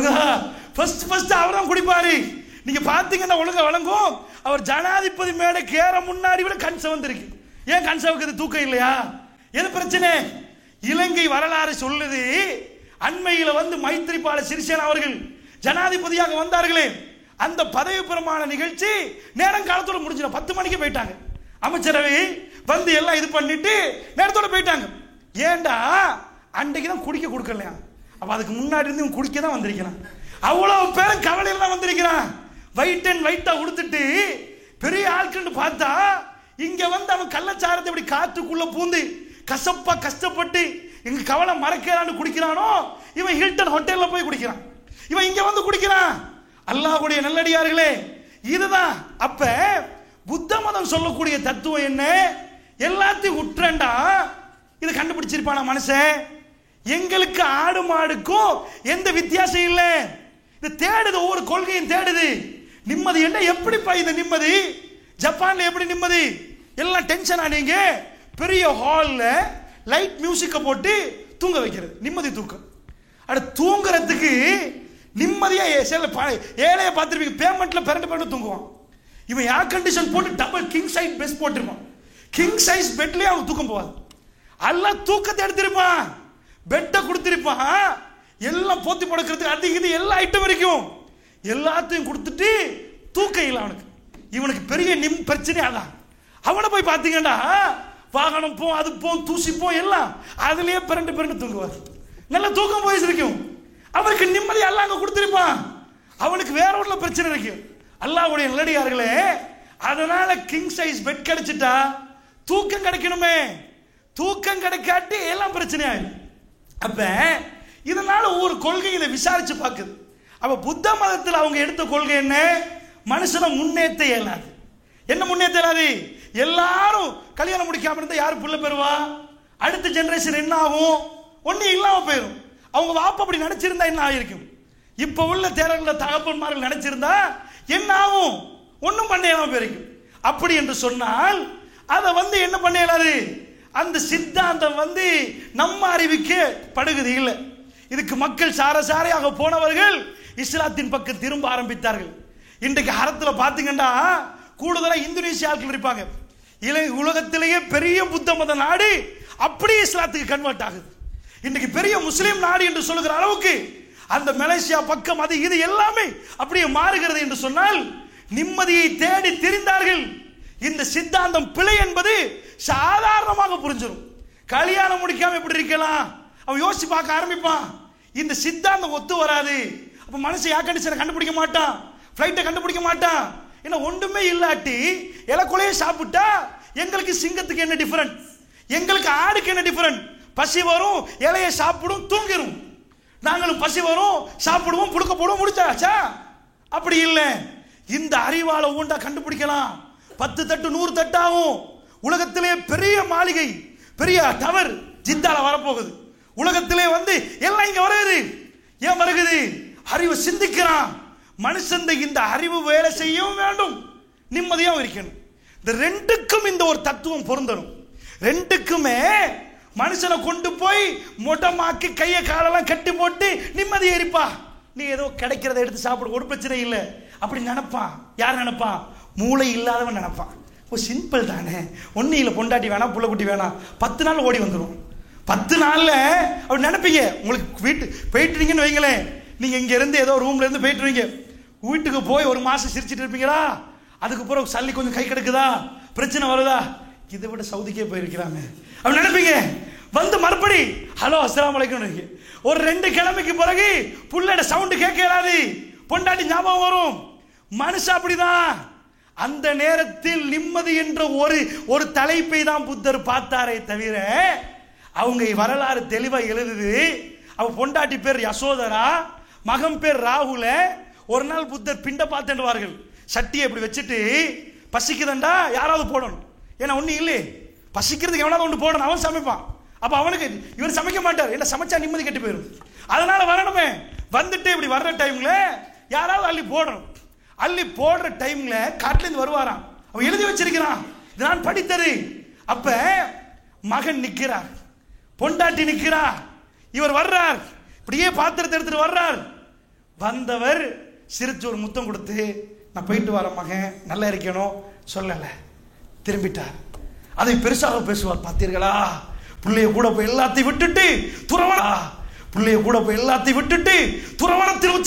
ஃபர்ஸ்ட் அவர் தான் குடிப்பாரு. நீங்க பாத்தீங்கன்னா ஒழுங்கா வழங்கும். அவர் ஜனாதிபதி மேடை கேற முன்னாடி விட கண் சிவந்திருக்கு. ஏன் கண் சிவக்குது, தூக்கம் இல்லையா, எது பிரச்சனை? இலங்கை வரலாறு சொல்லுது, அண்மையில் வந்து மைத்ரிபால சிறிசேனா அவர்கள் ஜனாதிபதியாக வந்தார்களே, அந்த பதவி பிரமாண நிகழ்ச்சி நேரம் காலத்தோட முடிஞ்சிடும். 10 மணிக்கு போயிட்டாங்க. அமைச்சரவை வந்து எல்லாம் இது பண்ணிட்டு நேரத்தோட போயிட்டாங்க. ஏண்டா அன்றைக்கு தான் குடிக்க கொடுக்கலையா, அப்ப அதுக்கு முன்னாடி இருந்து குடிக்க தான் வந்திருக்கிறான். அவ்வளவு பேரும் கவலையில தான் வந்திருக்கிறான். வைட் அண்ட் வைட்டா உடுத்துட்டு பெரிய ஆட்கள் பார்த்தா இங்க வந்து அவன் கள்ளச்சாரத்தை இப்படி காற்றுக்குள்ள பூந்து கசப்பா கஷ்டப்பட்டு எங்க கவலை மறக்கிறான்னு குடிக்கிறானோ, இவன் ஹில்டன் ஹோட்டல்ல போய் குடிக்கிறான், இவன் இங்க வந்து குடிக்கிறான். அல்லாஹ்வுடைய நல்லடியார்களே, இதுதான் அப்ப புத்த மதம் சொல்லக்கூடிய தத்துவம் என்ன, எல்லாத்தையும் உற்றண்டா இதை கண்டுபிடிச்சிருப்பான மனுஷன். எங்களுக்கு ஆடு மாடுக்கும் எந்த வித்தியாசம் இல்லை. இது தேடுது, ஒவ்வொரு கொள்கையும் தேடுது. நிம்மதி என்ன, எப்படிப்பா இந்த நிம்மதி? ஜப்பான்ல எப்படி நிம்மதி? எல்லாம் டென்ஷன் ஆனீங்க, பெரிய ஹால்ல லைட் மியூசிக்க போட்டு தூங்க வைக்கிறது நிம்மதி தூக்கம். அட தூங்குறதுக்கு நிம்மதியா ஏழைய பார்த்துருப்பீங்க, பேமெண்ட்ல பிறண்டு தூங்குவான். இவன் ஏர் கண்டிஷன் போட்டு டபுள் கிங் சைஸ் பெட் போட்டிருப்பான். கிங் சைஸ் பெட்லயே அவனுக்கு தூக்கம் போவாது. எல்லாம் தூக்கத்தை எடுத்திருப்பான், பெட்டை கொடுத்திருப்பான், எல்லாம் போத்தி படுக்கிறதுக்கு அது இது எல்லா ஐட்டம் வரைக்கும் எல்லாத்தையும் கொடுத்துட்டு தூக்கம் இல்லை அவனுக்கு. இவனுக்கு பெரிய பிரச்சனை அதான். அவனை போய் பார்த்தீங்கன்னா வாகனம் போ, அது போ, தூசி போ, எல்லாம் அதுலயே பிறண்டு தூங்குவார். நல்ல தூக்கம் போயிருக்கும். அவருக்கு நிம்மதி அல்லாஹ் அங்க கொடுத்திருப்பான். அவனுக்கு வேற ஒரு பிரச்சனை இருக்கு. அல்லாஹ்வுடைய நல்லடியார்களே, அதனால கிங் சைஸ் பெட் கிடைச்சிட்டா தூக்கம் கிடைக்கணுமே, தூக்கம் கிடைக்காட்டி எல்லாம் பிரச்சனை ஆயிடும். அப்ப இதனால ஒரு கொள்கை இதை விசாரிச்சு பார்க்குது. அப்ப புத்த மதத்தில் அவங்க எடுத்த கொள்கை என்ன, மனுஷனை முன்னேற்ற இயலாது. என்ன முன்னேற்ற இயலாது? எல்லாரும் கல்யாணம் முடிக்காம இருந்தா யாரு புள்ள பெறுவா, அடுத்த ஜெனரேஷன் என்ன ஆகும், ஒண்ணு இல்லாம போயிடும். அவங்க வாப்ப அப்படி நினைச்சிருந்தா என்ன ஆகிருக்கும், இப்ப உள்ள தேரர்கள தகப்பன்மார்கள் நினைச்சிருந்தா என்ன ஆகும், ஒன்னும் பண்ண இல்லாம போயிருக்கும். அப்படி என்று சொன்னால் அதை வந்து என்ன பண்ண இயலாது, அந்த சித்தாந்தம் வந்து நம்ம அறிவுக்கு படுகுது இல்லை. இதுக்கு மக்கள் சாரையாக போனவர்கள் இஸ்லாத்தின் பக்கம் திரும்ப ஆரம்பித்தார்கள். இன்றைக்கு ஹரத்தில் பார்த்தீங்கன்னா கூடுதலா இந்தோனேசியாக்கள் இருப்பாங்க. உலகத்திலேயே பெரிய புத்த மத நாடு அப்படியே இஸ்லாத்துக்கு கன்வெர்ட் ஆகுது. இன்னைக்கு பெரிய முஸ்லீம் நாடு என்று சொல்லுகிற அளவுக்கு அந்த மலேசியா பக்கம் அது இது எல்லாமே அப்படியே மாறுகிறது என்று சொன்னால் நிம்மதியை தேடி திரிந்தார்கள். இந்த சித்தாந்தம் பிழை என்பது சாதாரணமாக புரிஞ்சிடும். கல்யாணம் முடிக்காம எப்படி இருக்கலாம் அவன் யோசிச்சு பார்க்க ஆரம்பிப்பான். இந்த சித்தாந்தம் ஒத்து வராது. அப்ப மனுஷன் ஏர் கண்டிஷனை கண்டுபிடிக்க மாட்டான், பிளைட்டை கண்டுபிடிக்க மாட்டான். ஏன்னா ஒன்றுமே இல்லாட்டி இலக்குலையே சாப்பிட்டா எங்களுக்கு சிங்கத்துக்கு என்ன டிஃபரெண்ட், எங்களுக்கு ஆடுக்கு என்ன டிஃபரெண்ட்? பசி வரும், இலையை சாப்பிடும், தூங்கிடும். நாங்களும் பசி வரும், சாப்பிடுவோம், புழுக்க போடுவோம், முடிச்சாச்சா? அப்படி இல்லை. இந்த அறிவால ஊண்டா கண்டுபிடிக்கலாம். 10 தட்டு 100 தட்டாகும். உலகத்திலே பெரிய மாளிகை, பெரிய டவர் ஜித்தால வரப்போகுது. உலகத்திலே வந்து எல்லாம் இங்க வருது. ஏன் வருகுது? அறிவு சிந்திக்கிறான் மனுஷன். இந்த அறிவு வேலை செய்யவும் வேண்டும், நிம்மதியாகவும் இருக்கணும். இந்த ரெண்டுக்கும் இந்த ஒரு தத்துவம் பொருந்தணும். ரெண்டுக்குமே மனுஷனை கொண்டு போய் மொட்டமாக்கி கையை காலெல்லாம் கட்டி போட்டு நிம்மதியை இருப்பா, நீ ஏதோ கிடைக்கிறத எடுத்து சாப்பிடு, ஒரு பிரச்சனை இல்லை அப்படி நினைப்பான். யார் நினைப்பான்? மூளை இல்லாதவன் நினைப்பான். ஓ சிம்பிள் தானே, ஒன்னும் இல்லை, பொண்டாட்டி வேணாம், புள்ள குட்டி வேணாம், 10 நாள் ஓடி வந்துடும். 10 நாள்ல அப்படி நினைப்பீங்க. உங்களுக்கு வீட்டு போயிட்டுறீங்கன்னு வைங்களேன், நீங்க இங்க இருந்து ஏதோ ரூம்ல இருந்து போயிட்டுருவீங்க, வீட்டுக்கு போய் 1 மாசம் சிரிச்சிட்டு இருப்பீங்களா, அதுக்கு பிறகு சல்லி கொஞ்சம் கை கிடக்குதா, பிரச்சனை வருதா, இதை விட சவுதிக்கே போயிருக்கிறாங்க அப்படி நினைப்பீங்க. வந்து மறுபடி ஹலோ அஸ்ஸலாமு அலைக்கும். ஒரு 2 கிழமைக்கு பிறகு புள்ளோட சவுண்டு கேட்கலாது, பொண்டாட்டி ஞாபகம் வரும். மனுஷன் அப்படிதான். அந்த நேரத்தில் நிம்மதி என்ற ஒரு தலைப்பை தான் புத்தர் பார்த்தாரே தவிர, அவங்க வரலாறு தெளிவா எழுதுது. அவ பொண்டாட்டி பேர் யசோதரா, மகன் பேர் ராகுல. ஒரு நாள் புத்தர் பிண்ட பார்த்துவார்கள். சட்டியை இப்படி வச்சுட்டு, பசிக்குதண்டா யாராவது போடணும், ஏன்னா ஒண்ணு இல்லை, பசிக்கிறதுக்கு எவனாவது ஒன்று போடணும், அவன் சமைப்பான். அப்ப அவனுக்கு இவர் சமைக்க மாட்டார், என்ன சமைச்சா நிம்மதி கெட்டு போயிடும், அதனால வரணுமே. வந்துட்டு இப்படி வர்ற டைம்ல யாராவது அள்ளி போடணும். அள்ளி போடுற டைம்ல காட்டுல இருந்து வருவாராம். அவன் எழுதி வச்சிருக்கிறான், இது நான் படித்தது. அப்ப மகன் நிக்கிறார், பொண்டாட்டி நிக்கிறார், இவர் வர்றார், இப்படியே பாத்திரத்தை எடுத்துட்டு வர்றார். வந்தவர் சிரிச்சு ஒரு முத்தம் கொடுத்து, நான் போயிட்டு வர மகன், நல்லா இருக்கணும் சொல்லல, திரும்பிட்டார். அதை பெருசாக பேசுவார். பார்த்தீர்களா, பிள்ளைய கூட போய் எல்லாத்தையும் விட்டுட்டு துறவரம், பிள்ளைய கூட போய் எல்லாத்தையும் விட்டுட்டு துறவரத்தில்